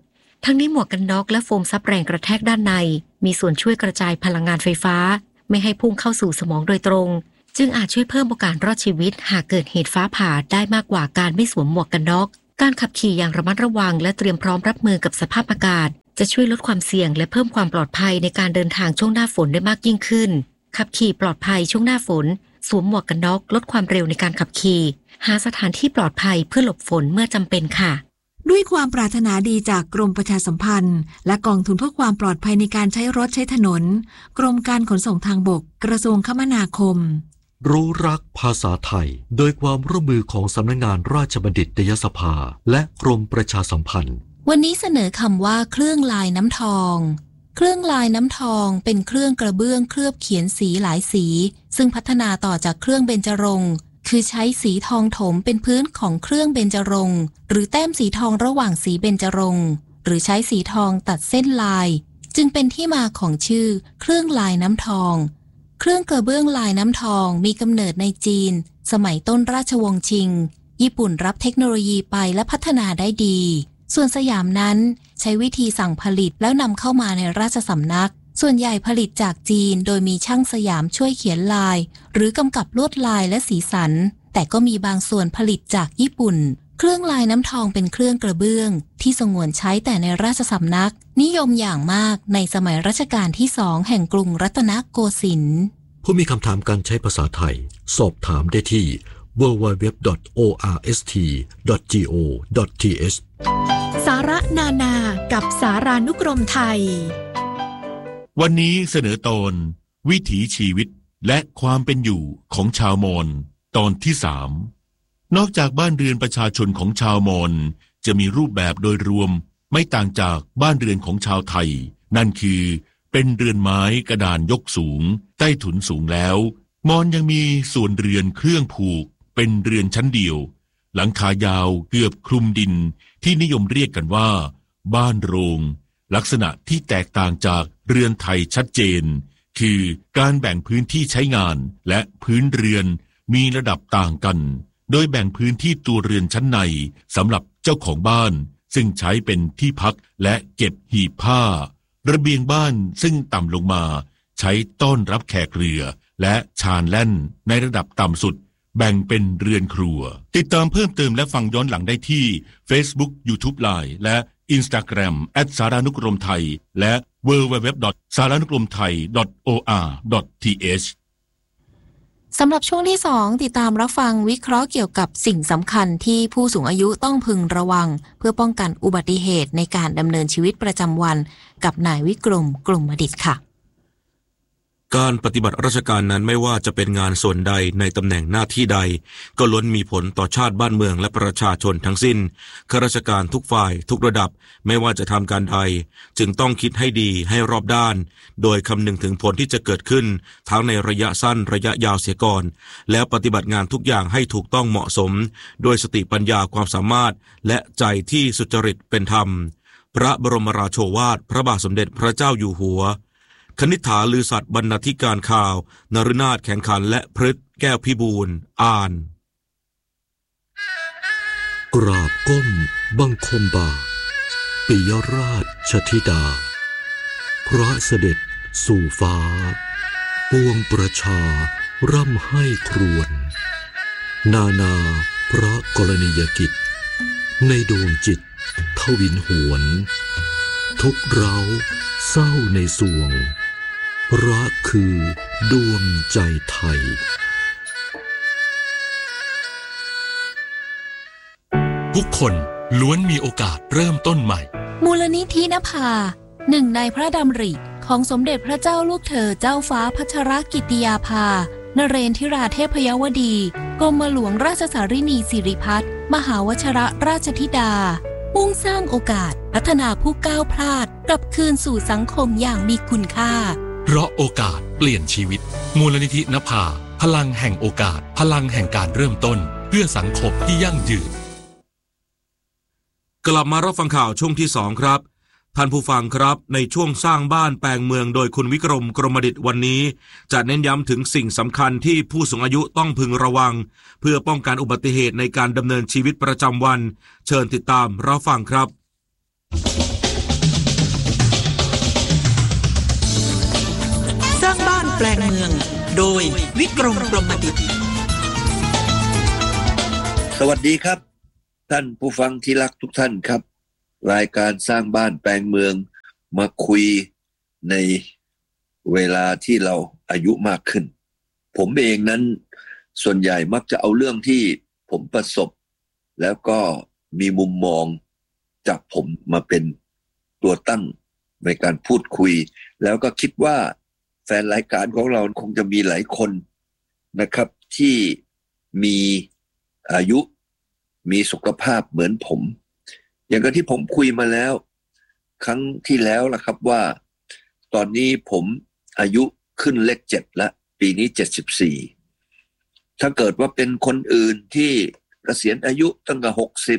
L: ทั้งนี้หมวกกันน็อกและโฟมซับแรงกระแทกด้านในมีส่วนช่วยกระจายพลังงานไฟฟ้าไม่ให้พุ่งเข้าสู่สมองโดยตรงจึงอาจช่วยเพิ่มโอกาสรอดชีวิตหากเกิดเหตุฟ้าผ่าได้มากกว่าการไม่สวมหมวกกันน็อกการขับขี่อย่างระมัดระวังและเตรียมพร้อมรับมือกับสภาพอากาศจะช่วยลดความเสี่ยงและเพิ่มความปลอดภัยในการเดินทางช่วงหน้าฝนได้มากยิ่งขึ้นขับขี่ปลอดภัยช่วงหน้าฝนสวมหมวกกันน็อกลดความเร็วในการขับขี่หาสถานที่ปลอดภัยเพื่อหลบฝนเมื่อจำเป็นค่ะ
A: ด้วยความปรารถนาดีจากกรมประชาสัมพันธ์และกองทุนเพื่อความปลอดภัยในการใช้รถใช้ถนนกรมการขนส่งทางบกกระทรวงคมนาคม
M: รู้รักภาษาไทยโดยความร่วมมือของสำนักงานราชบัณฑิตยสภาและกรมประชาสัมพันธ์
A: วันนี้เสนอคำว่าเครื่องลายน้ำทองเครื่องลายน้ำทองเป็นเครื่องกระเบื้องเคลือบเขียนสีหลายสีซึ่งพัฒนาต่อจากเครื่องเบญจรงค์คือใช้สีทองถมเป็นพื้นของเครื่องเบญจรงค์หรือแต้มสีทองระหว่างสีเบญจรงค์หรือใช้สีทองตัดเส้นลายจึงเป็นที่มาของชื่อเครื่องลายน้ำทองเครื่องกระเบื้องลายน้ำทองมีกำเนิดในจีนสมัยต้นราชวงศ์ชิงญี่ปุ่นรับเทคโนโลยีไปและพัฒนาได้ดีส่วนสยามนั้นใช้วิธีสั่งผลิตแล้วนำเข้ามาในราชสำนักส่วนใหญ่ผลิตจากจีนโดยมีช่างสยามช่วยเขียนลายหรือกำกับลวดลายและสีสันแต่ก็มีบางส่วนผลิตจากญี่ปุ่นเครื่องลายน้ำทองเป็นเครื่องกระเบื้องที่สงวนใช้แต่ในราชสำนักนิยมอย่างมากในสมัยรัชกาลที่2แห่งกรุงรัตนโกสินทร์
M: ผู้มีคำถามการใช้ภาษาไทยสอบถามได้ที่ www.orst.go.th
N: สาระนานากับสารานุกรมไทย
O: วันนี้เสนอตอนวิถีชีวิตและความเป็นอยู่ของชาวมอญตอนที่3นอกจากบ้านเรือนประชาชนของชาวมอญจะมีรูปแบบโดยรวมไม่ต่างจากบ้านเรือนของชาวไทยนั่นคือเป็นเรือนไม้กระดานยกสูงใต้ถุนสูงแล้วมอญยังมีส่วนเรือนเครื่องผูกเป็นเรือนชั้นเดียวหลังคายาวเกือบคลุมดินที่นิยมเรียกกันว่าบ้านโรงลักษณะที่แตกต่างจากเรือนไทยชัดเจนคือการแบ่งพื้นที่ใช้งานและพื้นเรือนมีระดับต่างกันโดยแบ่งพื้นที่ตัวเรือนชั้นในสำหรับเจ้าของบ้านซึ่งใช้เป็นที่พักและเก็บหีบผ้าระเบียงบ้านซึ่งต่ำลงมาใช้ต้อนรับแขกเรือและชานแล่นในระดับต่ำสุดแบ่งเป็นเรือนครัวติดตามเพิ่มเติมและฟังย้อนหลังได้ที่ Facebook YouTube Line และ Instagram @ สารานุกรมไทยและ www.saranukromthai.or.th
A: สำหรับช่วงที่2ติดตามรับฟังวิเคราะห์เกี่ยวกับสิ่งสำคัญที่ผู้สูงอายุต้องพึงระวังเพื่อป้องกันอุบัติเหตุในการดำเนินชีวิตประจำวันกับนายวิกรมกลุ่มอดิษฐ์ค่ะ
B: การปฏิบัติราชการนั้นไม่ว่าจะเป็นงานส่วนใดในตำแหน่งหน้าที่ใดก็ล้วนมีผลต่อชาติบ้านเมืองและประชาชนทั้งสิ้นข้าราชการทุกฝ่ายทุกระดับไม่ว่าจะทำการใดจึงต้องคิดให้ดีให้รอบด้านโดยคำนึงถึงผลที่จะเกิดขึ้นทั้งในระยะสั้นระยะยาวเสียก่อนแล้วปฏิบัติงานทุกอย่างให้ถูกต้องเหมาะสมโดยสติปัญญาความสามารถและใจที่สุจริตเป็นธรรมพระบรมราโชวาทพระบาทสมเด็จพระเจ้าอยู่หัวคณิษฐาลือสัตว์บรรณาธิการข่าวนฤนาถแข่งขันและพฤทธิ์แก้วพิบูลอ่าน
M: กราบก้มบังคมบาทปิยราชธิดาพระเสด็จสู่ฟ้าปวงประชาร่ำให้ครวญนานาพระกรณียกิจในดวงจิตทวินหวนทุกเร้าเศร้าในสวงรักคือดวงใจไทย
O: ทุกคนล้วนมีโอกาสเริ่มต้นใหม่
A: มูลนิธินภาหนึ่งในพระดำริของสมเด็จพระเจ้าลูกเธอเจ้าฟ้าพัชรกิติยาภานเรนทิราเทพยวดีกรมหลวงราชสารินีสิริพัฒน์มหาวชิรราชธิดามุ่งสร้างโอกาสพัฒนาผู้ก้าวพลาดกลับคืนสู่สังคมอย่างมีคุณค่า
O: เพราะโอกาสเปลี่ยนชีวิตมูลนิธินภาพลังแห่งโอกาสพลังแห่งการเริ่มต้นเพื่อสังคมที่ยั่งยืน
B: กลับมารับฟังข่าวช่วงที่2ครับท่านผู้ฟังครับในช่วงสร้างบ้านแปลงเมืองโดยคุณวิกรมกรมดิษฐ์วันนี้จะเน้นย้ำถึงสิ่งสำคัญที่ผู้สูงอายุต้องพึงระวังเพื่อป้องกันอุบัติเหตุในการดำเนินชีวิตประจำวันเชิญติดตามรับฟังครับ
C: แปลงเมืองโดยวิกรมกรมดิษฐ์
P: สวัสดีครับท่านผู้ฟังที่รักทุกท่านครับรายการสร้างบ้านแปลงเมืองมาคุยในเวลาที่เราอายุมากขึ้นผมเองนั้นส่วนใหญ่มักจะเอาเรื่องที่ผมประสบแล้วก็มีมุมมองจากผมมาเป็นตัวตั้งในการพูดคุยแล้วก็คิดว่าแฟนรายการของเราคงจะมีหลายคนนะครับที่มีอายุมีสุขภาพเหมือนผมอย่างที่ผมคุยมาแล้วครั้งที่แล้วล่ะครับว่าตอนนี้ผมอายุขึ้นเลข7แล้วปีนี้74ถ้าเกิดว่าเป็นคนอื่นที่เกษียณอายุตั้งแต่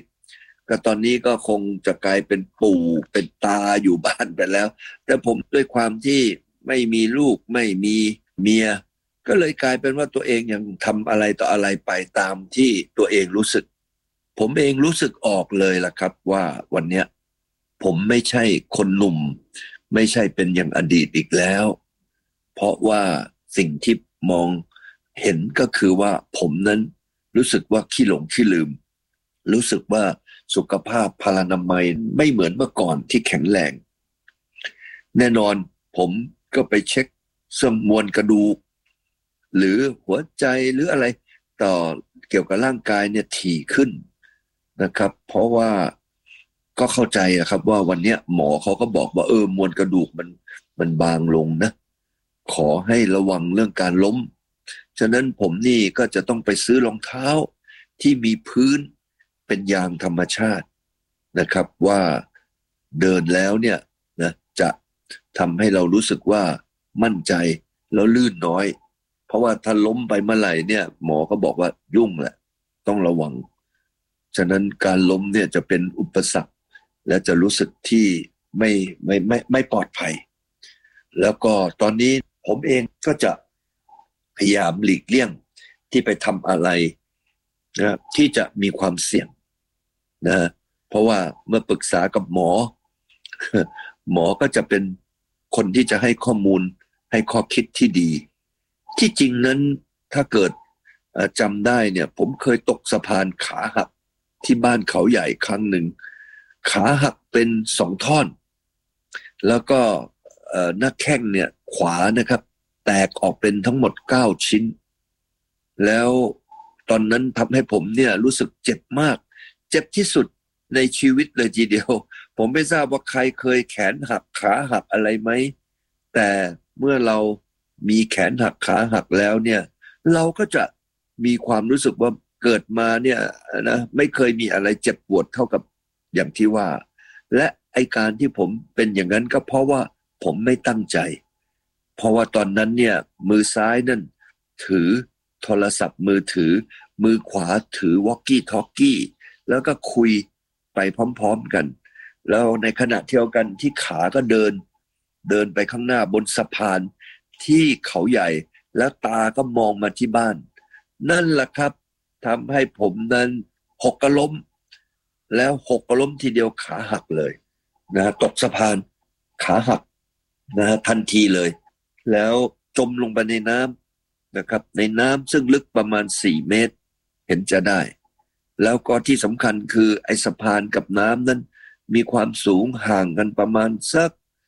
P: 60ก็ตอนนี้ก็คงจะกลายเป็นปู่เป็นตาอยู่บ้านไปแล้วแต่ผมด้วยความที่ไม่มีลูกไม่มีเมียก็เลยกลายเป็นว่าตัวเองยังทำอะไรต่ออะไรไปตามที่ตัวเองรู้สึกผมเองรู้สึกออกเลยล่ะครับว่าวันเนี้ยผมไม่ใช่คนหนุ่มไม่ใช่เป็นอย่างอดีตอีกแล้วเพราะว่าสิ่งที่มองเห็นก็คือว่าผมนั้นรู้สึกว่าขี้หลงขี้ลืมรู้สึกว่าสุขภาพพลานามัยไม่เหมือนเมื่อก่อนที่แข็งแรงแน่นอนผมก็ไปเช็คเสื่อมมวลกระดูกหรือหัวใจหรืออะไรต่อเกี่ยวกับร่างกายเนี่ยถี่ขึ้นนะครับเพราะว่าก็เข้าใจครับว่าวันนี้หมอเขาก็บอกว่ามวลกระดูกมันบางลงนะขอให้ระวังเรื่องการล้มฉะนั้นผมนี่ก็จะต้องไปซื้อรองเท้าที่มีพื้นเป็นยางธรรมชาตินะครับว่าเดินแล้วเนี่ยนะจะทำให้เรารู้สึกว่ามั่นใจแล้วลื่นน้อยเพราะว่าถ้าล้มไปเมื่อไหร่เนี่ยหมอก็บอกว่ายุ่งแหละต้องระวังฉะนั้นการล้มเนี่ยจะเป็นอุปสรรคและจะรู้สึกที่ไม่ปลอดภัยแล้วก็ตอนนี้ผมเองก็จะพยายามหลีกเลี่ยงที่ไปทำอะไรนะที่จะมีความเสี่ยงนะเพราะว่าเมื่อปรึกษากับหมอ หมอก็จะเป็นคนที่จะให้ข้อมูลให้ข้อคิดที่ดีที่จริงนั้นถ้าเกิดจำได้เนี่ยผมเคยตกสะพานขาหักที่บ้านเขาใหญ่ครั้งหนึ่งขาหักเป็น2ท่อนแล้วก็หน้าแข้งเนี่ยขวานะครับแตกออกเป็นทั้งหมด9ชิ้นแล้วตอนนั้นทำให้ผมเนี่ยรู้สึกเจ็บมากเจ็บที่สุดในชีวิตเลยทีเดียวผมไม่ทราบว่าใครเคยแขนหักขาหักอะไรไหมแต่เมื่อเรามีแขนหักขาหักแล้วเนี่ยเราก็จะมีความรู้สึกว่าเกิดมาเนี่ยนะไม่เคยมีอะไรเจ็บปวดเท่ากับอย่างที่ว่าและไอการที่ผมเป็นอย่างนั้นก็เพราะว่าผมไม่ตั้งใจเพราะว่าตอนนั้นเนี่ยมือซ้ายนั่นถือโทรศัพท์มือถือมือขวาถือวอลกี้ทอลกี้แล้วก็คุยไปพร้อมๆกันแล้วในขณะเดียวกันที่ขาก็เดินไปข้างหน้าบนสะพานที่เขาใหญ่แล้วตาก็มองมาที่บ้านนั่นแหละครับทำให้ผมนั้นหกล้มแล้วหกล้มทีเดียวขาหักเลยนะตกสะพานขาหักนะทันทีเลยแล้วจมลงไปในน้ำนะครับในน้ำซึ่งลึกประมาณ4 เมตรเห็นจะได้แล้วก็ที่สำคัญคือไอ้สะพานกับน้ำนั้นมีความสูงห่างกันประมาณสัก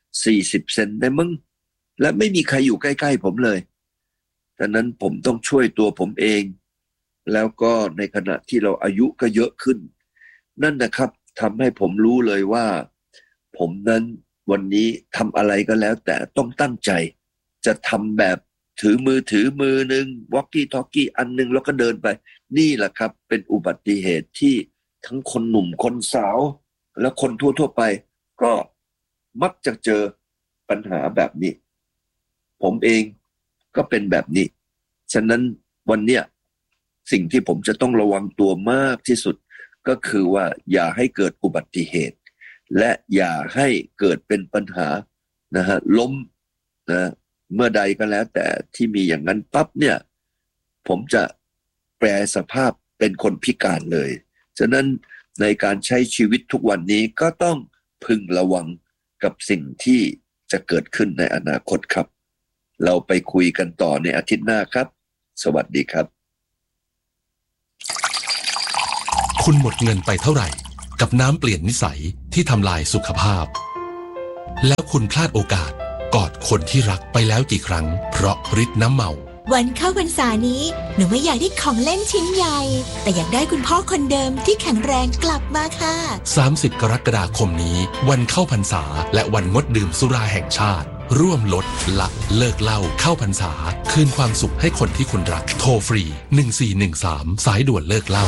P: 40 เซนได้มั้งและไม่มีใครอยู่ใกล้ๆผมเลยดังนั้นผมต้องช่วยตัวผมเองแล้วก็ในขณะที่เราอายุก็เยอะขึ้นนั่นนะครับทำให้ผมรู้เลยว่าผมนั้นวันนี้ทำอะไรก็แล้วแต่ต้องตั้งใจจะทำแบบถือมือนึงวอลกี้ทอลกี้อันนึงแล้วก็เดินไปนี่แหละครับเป็นอุบัติเหตุที่ทั้งคนหนุ่มคนสาวและคนทั่วไปก็มักจะเจอปัญหาแบบนี้ผมเองก็เป็นแบบนี้ฉะนั้นวันเนี้ยสิ่งที่ผมจะต้องระวังตัวมากที่สุดก็คือว่าอย่าให้เกิดอุบัติเหตุและอย่าให้เกิดเป็นปัญหานะฮะล้มนะเมื่อใดก็แล้วแต่ที่มีอย่างนั้นปั๊บเนี่ยผมจะแปลสภาพเป็นคนพิการเลยฉะนั้นในการใช้ชีวิตทุกวันนี้ก็ต้องพึงระวังกับสิ่งที่จะเกิดขึ้นในอนาคตครับเราไปคุยกันต่อในอาทิตย์หน้าครับสวัสดีครับ
Q: คุณหมดเงินไปเท่าไหร่กับน้ำเปลี่ยนนิสัยที่ทำลายสุขภาพแล้วคุณพลาดโอกาสกอดคนที่รักไปแล้วกี่ครั้งเพราะฤทธิ์น้ำเมา
N: วันเข้าพรรษานี้หนูไม่อยากได้ของเล่นชิ้นใหญ่แต่อยากได้คุณพ่อคนเดิมที่แข็งแรงกลับมาค่ะ
Q: 30 กรกฎาคมนี้วันเข้าพรรษาและวันงดดื่มสุราแห่งชาติร่วมลดละเลิกเหล้าเข้าพรรษาคืนความสุขให้คนที่คุณรักโทรฟรี1413สายด่วนเลิกเหล้า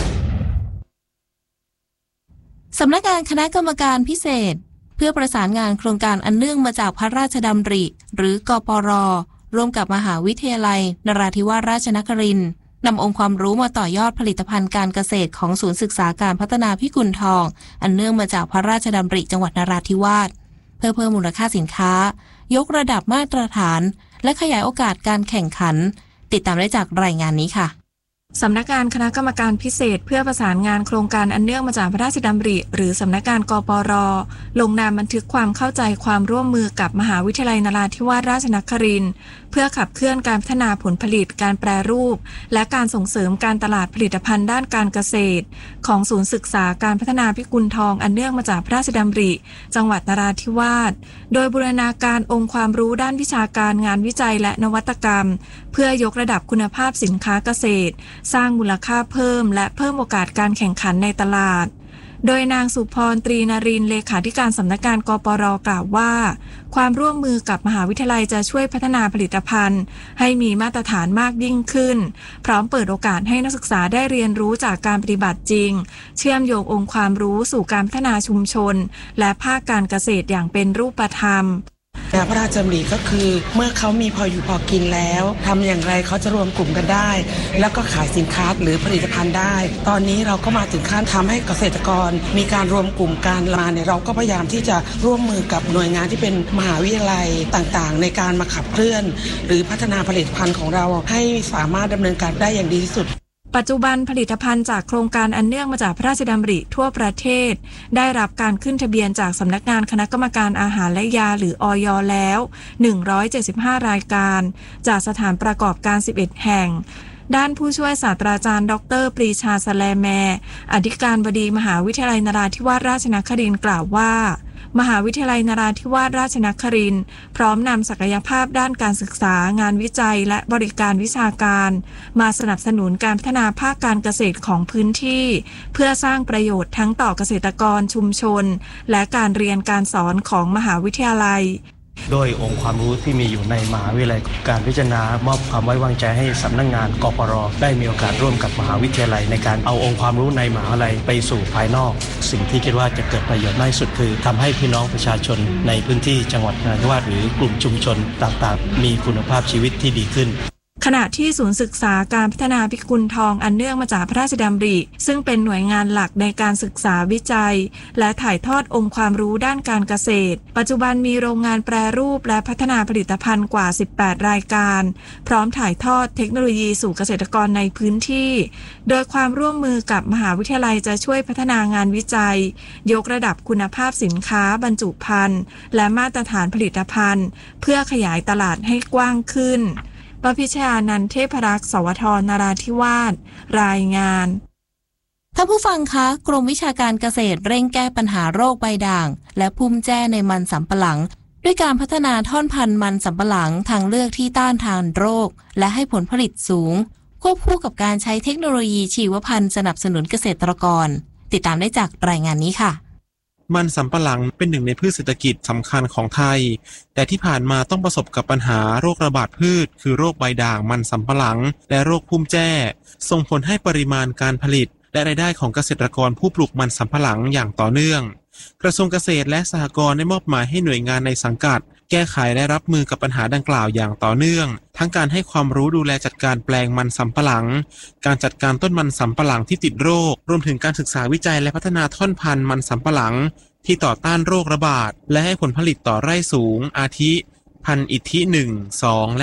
A: สำนักงานคณะกรรมการพิเศษเพื่อประสานงานโครงการอันเนื่องมาจากพระราชดำริหรือกปร.ร่วมกับมหาวิทยาลัยนราธิวาสราชนครินทร์นำองค์ความรู้มาต่อยอดผลิตภัณฑ์การเกษตรของศูนย์ศึกษาการพัฒนาพิกุลทองอันเนื่องมาจากพระราชดำริจังหวัดนราธิวาสเพื่อเพิ่มมูลค่าสินค้ายกระดับมาตรฐานและขยายโอกาสการแข่งขันติดตามได้จากรายงานนี้ค่ะ
R: สำนักงานคณะกรรมการพิเศษเพื่อประสานงานโครงการอันเนื่องมาจากพระราชดำริหรือสำนักงานกปร.ลงนามบันทึกความเข้าใจความร่วมมือกับมหาวิทยาลัยนราธิวาสราชนครินทร์เพื่อขับเคลื่อนการพัฒนาผลผลิตการแปรรูปและการส่งเสริมการตลาดผลิตภัณฑ์ด้านการเกษตรของศูนย์ศึกษาการพัฒนาพิกุลทองอันเนื่องมาจากพระราชดำริจังหวัดนราธิวาสโดยบูรณาการองค์ความรู้ด้านวิชาการงานวิจัยและนวัตกรรมเพื่อยกระดับคุณภาพสินค้าเกษตรสร้างมูลค่าเพิ่มและเพิ่มโอกาสการแข่งขันในตลาดโดยนางสุพรตรีนรินทร์เลขาธิการสำนักงานกปร.กล่าวว่าความร่วมมือกับมหาวิทยาลัยจะช่วยพัฒนาผลิตภัณฑ์ให้มีมาตรฐานมากยิ่งขึ้นพร้อมเปิดโอกาสให้นักศึกษาได้เรียนรู้จากการปฏิบัติจริงเชื่อมโยงองค์ความรู้สู่การพัฒนาชุมชนและภาคการเกษตรอย่างเป็นรูปธรรม
S: พระราชดำริก็คือเมื่อเขามีพออยู่พอกินแล้วทำอย่างไรเขาจะรวมกลุ่มกันได้แล้วก็ขายสินค้าหรือผลิตภัณฑ์ได้ตอนนี้เราก็มาถึงขั้นทำให้เกษตรกรมีการรวมกลุ่มกันมาเนี่ยเราก็พยายามที่จะร่วมมือกับหน่วยงานที่เป็นมหาวิทยาลัยต่างๆในการมาขับเคลื่อนหรือพัฒนาผลิตภัณฑ์ของเราให้สามารถดำเนินการได้อย่างดีที่สุด
R: ปัจจุบันผลิตภัณฑ์จากโครงการอันเนื่องมาจากพระราชดำริทั่วประเทศได้รับการขึ้นทะเบียนจากสำนักงานคณะกรรมการอาหารและยาหรืออย.แล้ว175รายการจากสถานประกอบการ11แห่งด้านผู้ช่วยศาสตราจารย์ดร.ปรีชาสแลแมอธิการบดีมหาวิทยาลัยนราธิวาสราชนครินทร์กล่าวว่ามหาวิทยาลัยนราธิวาสราชนครินทร์พร้อมนำศักยภาพด้านการศึกษางานวิจัยและบริการวิชาการมาสนับสนุนการพัฒนาภาคการเกษตรของพื้นที่เพื่อสร้างประโยชน์ทั้งต่อเกษตรกรชุมชนและการเรียนการสอนของมหาวิทยาลัย
T: โดยองค์ความรู้ที่มีอยู่ในมหาวิทยาลัยการพิจารณามอบความไว้วางใจให้สำนักงานกปร.ได้มีโอกาสร่วมกับมหาวิทยาลัยในการเอาองค์ความรู้ในมหาวิทยาลัยไปสู่ภายนอกสิ่งที่คิดว่าจะเกิดประโยชน์มากที่สุดคือทำให้พี่น้องประชาชนในพื้นที่จังหวัดนราธิวาสหรือกลุ่มชุมชนต่างๆมีคุณภาพชีวิตที่ดีขึ้น
R: ขณะที่ศูนย์ศึกษาการพัฒนาพิกุลทองอันเนื่องมาจากพระราชดำริซึ่งเป็นหน่วยงานหลักในการศึกษาวิจัยและถ่ายทอดองค์ความรู้ด้านการเกษตรปัจจุบันมีโรงงานแปรรูปและพัฒนาผลิตภัณฑ์กว่า18รายการพร้อมถ่ายทอดเทคโนโลยีสู่เกษตรกรในพื้นที่โดยความร่วมมือกับมหาวิทยาลัยจะช่วยพัฒนางานวิจัยยกระดับคุณภาพสินค้าบรรจุภัณฑ์และมาตรฐานผลิตภัณฑ์เพื่อขยายตลาดให้กว้างขึ้นปพิชานันท์เทพรักษ์สวทนราธิวาสรายงาน
A: ท่านผู้ฟังคะกรมวิชาการเกษตรเร่งแก้ปัญหาโรคใบด่างและพุ่มแจ้ในมันสำปะหลังด้วยการพัฒนาท่อนพันธุ์มันสำปะหลังทางเลือกที่ต้านทานโรคและให้ผลผลิตสูงควบคู่กับการใช้เทคโนโลยีชีวพันธุ์สนับสนุนเกษตรกรติดตามได้จากรายงานนี้ค่ะ
U: มันสำปะหลังเป็นหนึ่งในพืชเศรษฐกิจสำคัญของไทยแต่ที่ผ่านมาต้องประสบกับปัญหาโรคระบาดพืชคือโรคใบด่างมันสำปะหลังและโรคพุ่มแจ้ส่งผลให้ปริมาณการผลิตและรายได้ของเกษตรกรผู้ปลูกมันสำปะหลังอย่างต่อเนื่องกระทรวงเกษตรและสหกรณ์ได้มอบหมายให้หน่วยงานในสังกัดแก้ไขและรับมือกับปัญหาดังกล่าวอย่างต่อเนื่องทั้งการให้ความรู้ดูแลจัดการแปลงมันสำปะหลังการจัดการต้นมันสำปะหลังที่ติดโรครวมถึงการศึกษาวิจัยและพัฒนาท่อนพันธุ์มันสำปะหลังที่ต่อต้านโรคระบาดและให้ผลผลิตต่อไร่สูงอาทิพันธุ์อิทธิ 1, 2 และ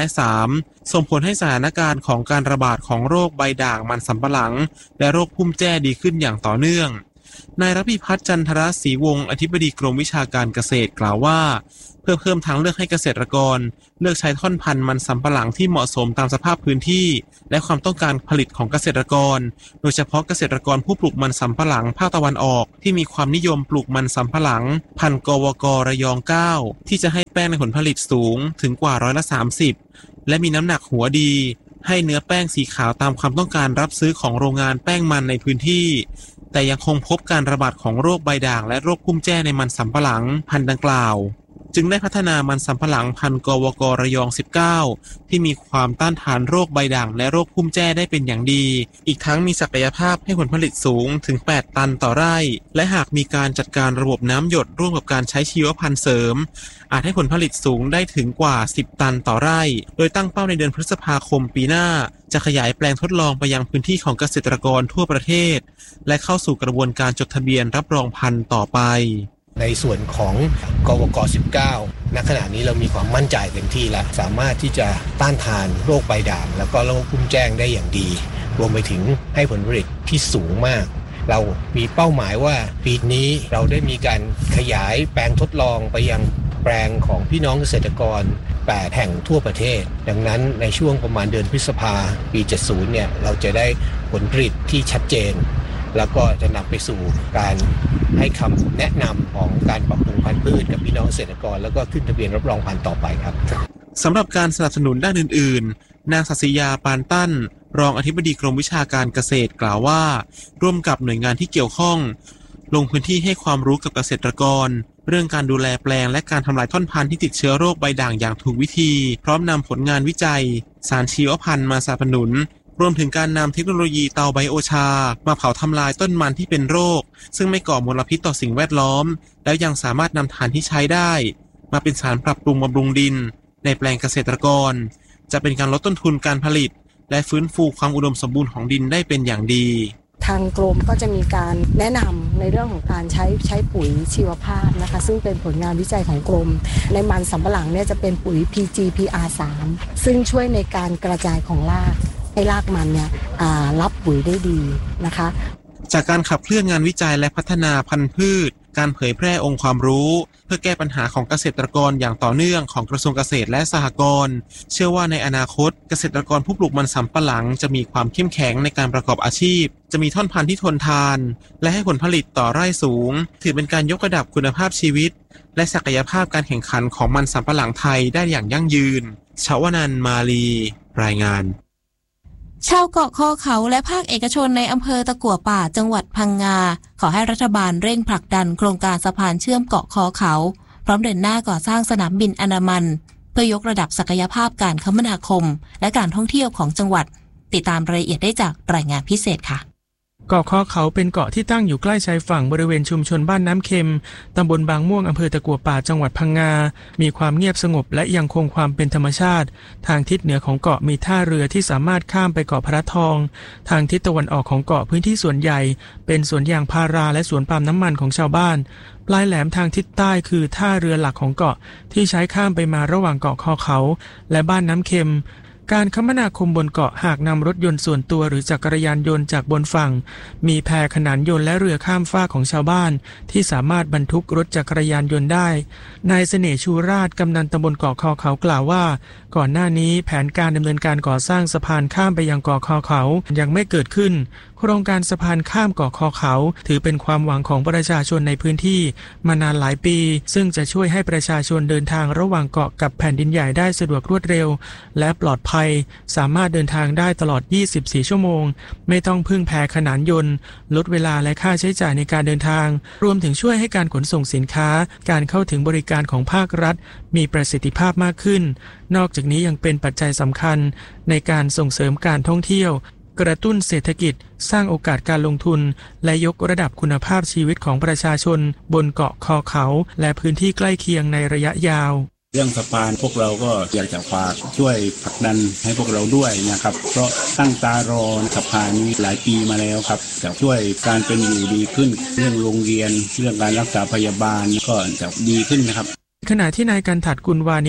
U: 3 ส่งผลให้สถานการณ์ของการระบาดของโรคใบด่างมันสำปะหลังและโรคพุ่มแจ้ดีขึ้นอย่างต่อเนื่องนายรพิพัฒน์จันทรศรีวงศ์อธิบดีกรมวิชาการเกษตรกล่าวว่าเพื่อเพิ่มทางเลือกให้เกษตรกรเลือกใช้ท่อนพันธุ์มันสำปะหลังที่เหมาะสมตามสภาพพื้นที่และความต้องการผลิตของเกษตรกรโดยเฉพาะเกษตรกรผู้ปลูกมันสำปะหลังภาคตะวันออกที่มีความนิยมปลูกมันสำปะหลังพันธุ์กวก.ระยอง 9ที่จะให้แป้งในผลผลิตสูงถึงกว่า30%และมีน้ำหนักหัวดีให้เนื้อแป้งสีขาวตามความต้องการรับซื้อของโรงงานแป้งมันในพื้นที่แต่ยังคงพบการระบาดของโรคใบด่างและโรคพุ่มแจ้ในมันสำปะหลังพันธุ์ดังกล่าวจึงได้พัฒนามันสำปะหลังพันธุ์กวก.ระยอง 19ที่มีความต้านทานโรคใบด่างและโรคพุ่มแจ้ได้เป็นอย่างดีอีกทั้งมีศักยภาพให้ผลผลิตสูงถึง8ตันต่อไร่และหากมีการจัดการระบบน้ำหยดร่วมกับการใช้ชีวพันธุ์เสริมอาจให้ผลผลิตสูงได้ถึงกว่า10ตันต่อไร่โดยตั้งเป้าในเดือนพฤษภาคมปีหน้าจะขยายแปลงทดลองไปยังพื้นที่ของเกษตรกรทั่วประเทศและเข้าสู่กระบวนการจดทะเบียนรับรองพันธุ์ต่อไป
D: ในส่วนของกวก19ณขณะนี้เรามีความมั่นใจเต็มที่แล้วสามารถที่จะต้านทานโรคใบด่างแล้วก็โรคพุ่มแจ้งได้อย่างดีรวมไปถึงให้ผลผลิตที่สูงมากเรามีเป้าหมายว่าปีนี้เราได้มีการขยายแปลงทดลองไปยังแปลงของพี่น้องเกษตรกร8แห่งทั่วประเทศดังนั้นในช่วงประมาณเดือนพฤษภาปี70เนี่ยเราจะได้ผลผลิตที่ชัดเจนแล้วก็จะนำไปสู่การให้คำแนะนำของการปรับปรุงพันธุ์พืชกับพี่น้องเกษตรกรแล้วก็ขึ้นทะเบียนรับรองพันธุ์ต่อไปครับ
U: สำหรับการสนับสนุนด้านอื่นๆนางศัสยาปานตั้นรองอธิบดีกรมวิชาการเกษตรกล่าวว่าร่วมกับหน่วยงานที่เกี่ยวข้องลงพื้นที่ให้ความรู้กับเกษตรกรเรื่องการดูแลแปลงและการทำลายท่อนพันธุ์ที่ติดเชื้อโรคใบด่างอย่างถูกวิธีพร้อมนำผลงานวิจัยสารชีวพันธุ์มาสนับสนุนรวมถึงการนำเทคโนโลยีเตาไบโอชามาเผาทำลายต้นมันที่เป็นโรคซึ่งไม่ก่อมลพิษต่อสิ่งแวดล้อมแล้วยังสามารถนำถ่านที่ใช้ได้มาเป็นสารปรับปรุงบำรุงดินในแปลงเกษตรกรจะเป็นการลดต้นทุนการผลิตและฟื้นฟูความอุดมสมบูรณ์ของดินได้เป็นอย่างดี
V: ทางกรมก็จะมีการแนะนำในเรื่องของการใช้ปุ๋ยชีวภาพนะคะซึ่งเป็นผลงานวิจัยของกรมในมันสำปะหลังเนี่ยจะเป็นปุ๋ย PGPR3 ซึ่งช่วยในการกระจายของรากให้รากมันเนี่ยรับปุ๋ยได้ดีนะคะ
U: จากการขับเคลื่อนงานวิจัยและพัฒนาพันธุ์พืชการเผยแพร่องค์ความรู้เพื่อแก้ปัญหาของเกษตรกรอย่างต่อเนื่องของกระทรวงเกษตรและสหกรณ์เชื่อว่าในอนาคตเกษตรกรผู้ปลูกมันสำปะหลังจะมีความเข้มแข็งในการประกอบอาชีพจะมีท่อนพันธุ์ที่ทนทานและให้ผลผลิตต่อไร่สูงถือเป็นการยกระดับคุณภาพชีวิตและศักยภาพการแข่งขันของมันสำปะหลังไทยได้อย่างยั่งยืนชวนันท์มาลีรายงาน
A: ชาวเกาะคอเขาและภาคเอกชนในอำเภอตะกั่วป่าจังหวัดพังงาขอให้รัฐบาลเร่งผลักดันโครงการสะพานเชื่อมเกาะคอเขาพร้อมเดินหน้าก่อสร้างสนามบินอันดามันเพื่อยกระดับศักยภาพการคมนาคมและการท่องเที่ยวของจังหวัดติดตามรายละเอียดได้จากรายงานพิเศษค่ะ
W: เกาะคอเขาเป็นเกาะที่ตั้งอยู่ใกล้ชายฝั่งบริเวณชุมชนบ้านน้ำเค็มตำบลบางม่วงอำเภอตะกั่วป่าจังหวัดพังงามีความเงียบสงบและยังคงความเป็นธรรมชาติทางทิศเหนือของเกาะมีท่าเรือที่สามารถข้ามไปเกาะพระทองทางทิศตะวันออกของเกาะพื้นที่ส่วนใหญ่เป็นสวนยางพาราและสวนปาล์มน้ำมันของชาวบ้านปลายแหลมทางทิศใต้คือท่าเรือหลักของเกาะที่ใช้ข้ามไปมาระหว่างเกาะคอเขาและบ้านน้ำเค็มการคมนาคมบนเกาะหากนำรถยนต์ส่วนตัวหรือจักรยานยนต์จากบนฝั่งมีแพขนานยนต์และเรือข้ามฟากของชาวบ้านที่สามารถบรรทุกรถจักรยานยนต์ได้นายเสน่ห์ชูราชกำนันตำบลเกาะคอเขากล่าวว่าก่อนหน้านี้แผนการดำเนินการก่อสร้างสะพานข้ามไปยังเกาะคอเขายังไม่เกิดขึ้นโครงการสะพานข้ามเกาะคอเขาถือเป็นความหวังของประชาชนในพื้นที่มานานหลายปีซึ่งจะช่วยให้ประชาชนเดินทางระหว่างเกาะกับแผ่นดินใหญ่ได้สะดวกรวดเร็วและปลอดภัยสามารถเดินทางได้ตลอด24ชั่วโมงไม่ต้องพึ่งแพขนานยนต์ลดเวลาและค่าใช้จ่ายในการเดินทางรวมถึงช่วยให้การขนส่งสินค้าการเข้าถึงบริการของภาครัฐมีประสิทธิภาพมากขึ้นนอกจากนี้ยังเป็นปัจจัยสำคัญในการส่งเสริมการท่องเที่ยวกระตุ้นเศรษฐกิจสร้างโอกาสการลงทุนและยกระดับคุณภาพชีวิตของประชาชนบนเกาะคอเขาและพื้นที่ใกล้เคียงในระยะยาว
X: เรื่องสะพานพวกเราก็อยากจะฝากช่วยผลักดันให้พวกเราด้วยนะครับเพราะตั้งตารอสะพานนี้หลายปีมาแล้วครับจะช่วยการเป็นอยู่ดีขึ้นเรื่องโรงเรียนเรื่องการรักษาพยาบาลก็จะดีขึ้นนะครับ
W: ขณะที่นายกันถัดกุลวานิช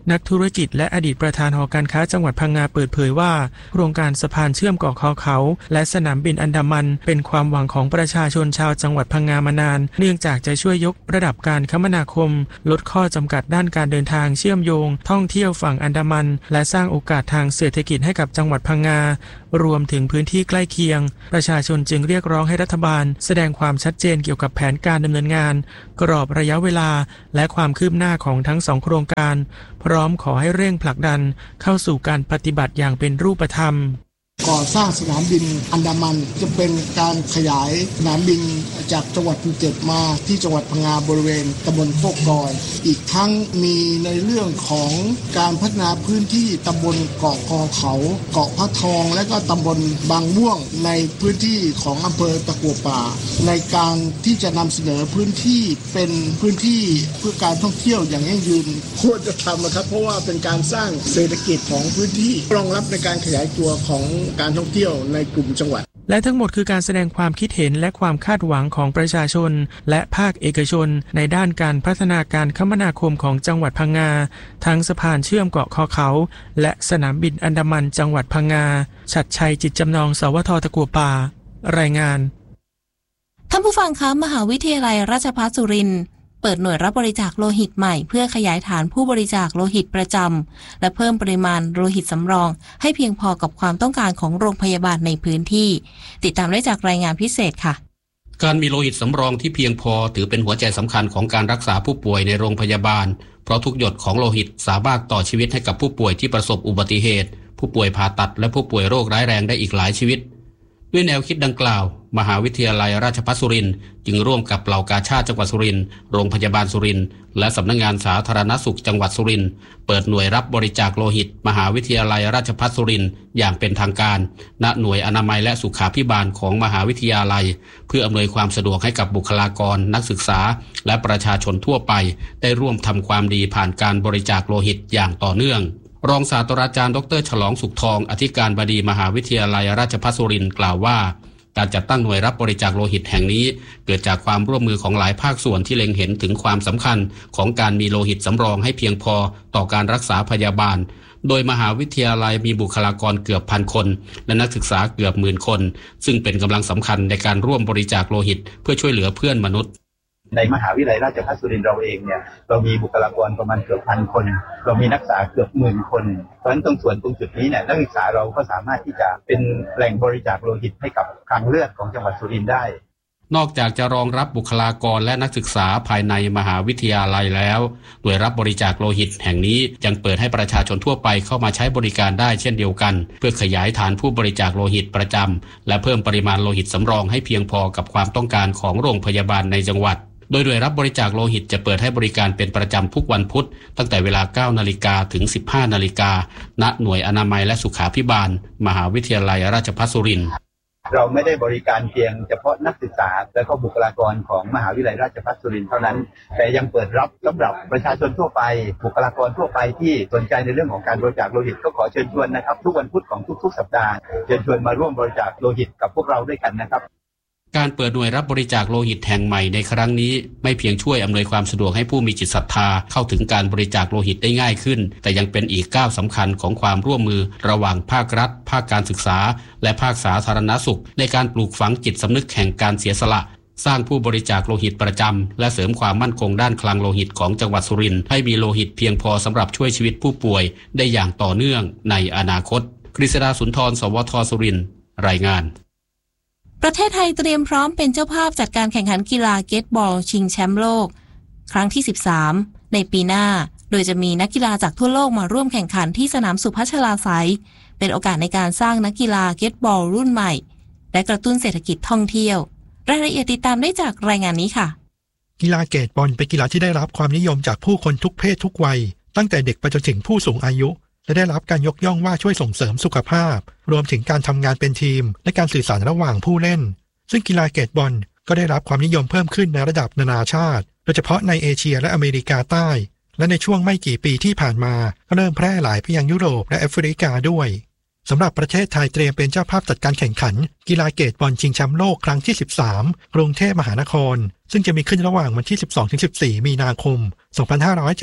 W: นักธุรกิจและอดีตประธานหอการค้าจังหวัดพังงาเปิดเผยว่าโครงการสะพานเชื่อมเกาะคอเขาและสนามบินอันดามันเป็นความหวังของประชาชนชาวจังหวัดพังงามานานเนื่องจากจะช่วยยกระดับการคมนาคมลดข้อจำกัดด้านการเดินทางเชื่อมโยงท่องเที่ยวฝั่งอันดามันและสร้างโอกาสทางเศรษฐกิจให้กับจังหวัดพังงารวมถึงพื้นที่ใกล้เคียงประชาชนจึงเรียกร้องให้รัฐบาลแสดงความชัดเจนเกี่ยวกับแผนการดำเนินงานกรอบระยะเวลาและความคืบหน้าของทั้ง2โครงการพร้อมขอให้เร่งผลักดันเข้าสู่การปฏิบัติอย่างเป็นรูปธรรม
E: ก่อสร้างสนามบินอันดามันจะเป็นการขยายสนามบินจากจังหวัดภูเก็ตมาที่จังหวัดพังงาบริเวณตำบลโคกกอยอีกทั้งมีในเรื่องของการพัฒนาพื้นที่ตำบลเกาะคอเขาเกาะพระทองและก็ตำบลบางม่วงในพื้นที่ของอำเภอตะกัวป่าในการที่จะนำเสนอพื้นที่เป็นพื้นที่เพื่อการท่องเที่ยวอย่างยั่งยืนควรจะทำนะครับเพราะว่าเป็นการสร้างเศรษฐกิจของพื้นที่รองรับในการขยายตัวของการท่องเที่ยวในกลุ่มจังหวัด
W: และทั้งหมดคือการแสดงความคิดเห็นและความคาดหวังของประชาชนและภาคเอกชนในด้านการพัฒนาการคมนาคมของจังหวัดพังงาทั้งสะพานเชื่อมเกาะคอเขาและสนามบินอันดามันจังหวัดพังงาชัดชัยจิตจำนองสวทตะกัวป่ารายงาน
A: ท่านผู้ฟังคะมหาวิทยาลัยราชภัฏสุรินทร์เปิดหน่วยรับบริจาคโลหิตใหม่เพื่อขยายฐานผู้บริจาคโลหิตประจำและเพิ่มปริมาณโลหิตสำรองให้เพียงพอกับความต้องการของโรงพยาบาลในพื้นที่ติดตามได้จากรายงานพิเศษค่ะ
F: การมีโลหิตสำรองที่เพียงพอถือเป็นหัวใจสำคัญของการรักษาผู้ป่วยในโรงพยาบาลเพราะทุกหยดของโลหิตสามารถต่อชีวิตให้กับผู้ป่วยที่ประสบอุบัติเหตุผู้ป่วยผ่าตัดและผู้ป่วยโรคร้ายแรงได้อีกหลายชีวิตด้วยแนวคิดดังกล่าวมหาวิทยาลัยราชภัฏสุรินทร์จึงร่วมกับเหล่ากาชาดจังหวัดสุรินทร์โรงพยาบาลสุรินทร์และสำนักงานสาธารณสุขจังหวัดสุรินทร์เปิดหน่วยรับบริจาคโลหิตมหาวิทยาลัยราชภัฏสุรินทร์อย่างเป็นทางการณหน่วยอนามัยและสุขาภิบาลของมหาวิทยาลัยเพื่ออำนวยความสะดวกให้กับบุคลากรนักศึกษาและประชาชนทั่วไปได้ร่วมทำความดีผ่านการบริจาคโลหิตอย่างต่อเนื่องรองศาสตราจารย์ดร.ฉลองสุขทองอธิการบดีมหาวิทยาลัยราชภัฏสุรินทร์กล่าวว่าการจัดตั้งหน่วยรับบริจาคโลหิตแห่งนี้เกิดจากความร่วมมือของหลายภาคส่วนที่เล็งเห็นถึงความสำคัญของการมีโลหิตสำรองให้เพียงพอต่อการรักษาพยาบาลโดยมหาวิทยาลัยมีบุคลากรเกือบ1,000 คนและนักศึกษาเกือบ10,000 คนซึ่งเป็นกำลังสำคัญในการร่วมบริจาคโลหิตเพื่อช่วยเหลือเพื่อนมนุษย์
G: ในมหาวิทยาลัยราชภัฏสุรินทร์เราเองเนี่ยเรามีบุคลากรประมาณเกือบ1,000 คนเรามีนักศึกษาเกือบ10,000 คนเพราะฉะนั้นตรงจุดนี้เนี่ยนักศึกษาเราก็สามารถที่จะเป็นแหล่งบริจาคโลหิตให้กับคลังเลือดของจังหวัดสุรินทร์ได้
F: นอกจากจะรองรับบุคลากรและนักศึกษาภายในมหาวิทยาลัยแล้วหน่วยรับบริจาคโลหิตแห่งนี้ยังเปิดให้ประชาชนทั่วไปเข้ามาใช้บริการได้เช่นเดียวกันเพื่อขยายฐานผู้บริจาคโลหิตประจำและเพิ่มปริมาณโลหิตสำรองให้เพียงพอกับความต้องการของโรงพยาบาลในจังหวัดโดยหน่วยรับบริจาคโลหิตจะเปิดให้บริการเป็นประจำทุกวันพุธตั้งแต่เวลา 9 นาฬิกาถึง 15 นาฬิกาณหน่วยอนามัยและสุขาภิบาลมหาวิทยาลัยราชภัฏสุรินทร์
G: เราไม่ได้บริการเพียงเฉพาะนักศึกษาและก็บุคลากรของมหาวิทยาลัยราชภัฏสุรินทร์เท่านั้นแต่ยังเปิดรับสำหรับประชาชนทั่วไปบุคลากรทั่วไปที่สนใจในเรื่องของการบริจาคโลหิตก็ขอเชิญชวนนะครับทุกวันพุธของทุกๆสัปดาห์เชิญชวนมาร่วมบริจาคโลหิตกับพวกเราด้วยกันนะครับ
F: การเปิดหน่วยรับบริจาคโลหิตแห่งใหม่ในครั้งนี้ไม่เพียงช่วยอำนวยความสะดวกให้ผู้มีจิตศรัทธาเข้าถึงการบริจาคโลหิตได้ง่ายขึ้นแต่ยังเป็นอีกก้าวสำคัญของความร่วมมือระหว่างภาครัฐภาคการศึกษาและภาคสาธารณสุขในการปลูกฝังจิตสำนึกแห่งการเสียสละสร้างผู้บริจาคโลหิตประจำและเสริมความมั่นคงด้านคลังโลหิตของจังหวัดสุรินทร์ให้มีโลหิตเพียงพอสำหรับช่วยชีวิตผู้ป่วยได้อย่างต่อเนื่องในอนาคตกฤษดาสุนทรสวทสุรินทร์รายงาน
A: ประเทศไทยเตรียมพร้อมเป็นเจ้าภาพจัดการแข่งขันกีฬาเกตบอลชิงแชมป์โลกครั้งที่13ในปีหน้าโดยจะมีนักกีฬาจากทั่วโลกมาร่วมแข่งขันที่สนามสุพัชราไสยเป็นโอกาสในการสร้างนักกีฬาเกตบอลรุ่นใหม่และกระตุ้นเศรษฐกิจท่องเที่ยวรายละเอียดติดตามได้จากรายงานนี้ค่ะ
I: กีฬาเกตบอลเป็นกีฬาที่ได้รับความนิยมจากผู้คนทุกเพศทุกวัยตั้งแต่เด็กไปจนถึงผู้สูงอายุและได้รับการยกย่องว่าช่วยส่งเสริมสุขภาพรวมถึงการทำงานเป็นทีมและการสื่อสารระหว่างผู้เล่นซึ่งกีฬาเกตบอลก็ได้รับความนิยมเพิ่มขึ้นในระดับนานาชาติโดยเฉพาะในเอเชียและอเมริกาใต้และในช่วงไม่กี่ปีที่ผ่านมาก็เริ่มแพร่หลายไปยังยุโรปและแอฟริกาด้วยสำหรับประเทศไทยเตรียมเป็นเจ้าภาพจัดการแข่งขันกีฬาเกตบอลชิงแชมป์โลกครั้งที่13กรุงเทพมหานครซึ่งจะมีขึ้นระหว่างวันที่ 12-14 มีนาคม 2570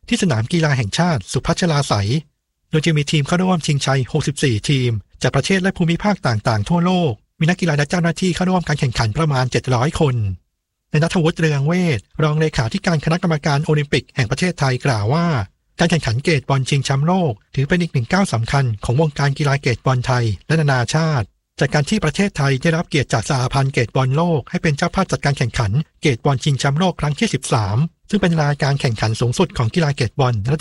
I: ที่สนามกีฬาแห่งชาติสุพัชลาไสยโดยจะมีทีมเข้าร่วมชิงชัย64ทีมจากประเทศและภูมิภาคต่างๆทั่วโลกมีนักกีฬาและเจ้าหน้าที่เข้าร่วมการแข่งขันประมาณ700คนนายณัฐวุฒิเรืองเวชรองเลขาธิการคณะกรรมการโอลิมปิกแห่งประเทศไทยกล่าวว่าการแข่งขันเกตบอลชิงแชมป์โลกถือเป็นอีกหนึ่งก้าวสำคัญของวงการกีฬาเกตบอลไทยและนานาชาติจากการที่ประเทศไทยได้รับเกียรติจากสหพันธ์เกตบอลโลกให้เป็นเจ้าภาพจัดการแข่งขันเกตบอลชิงแชมป์โลกครั้งที่13ซึ่งเป็นรายการแข่งขันสูงสุดของกีฬาเกตบอล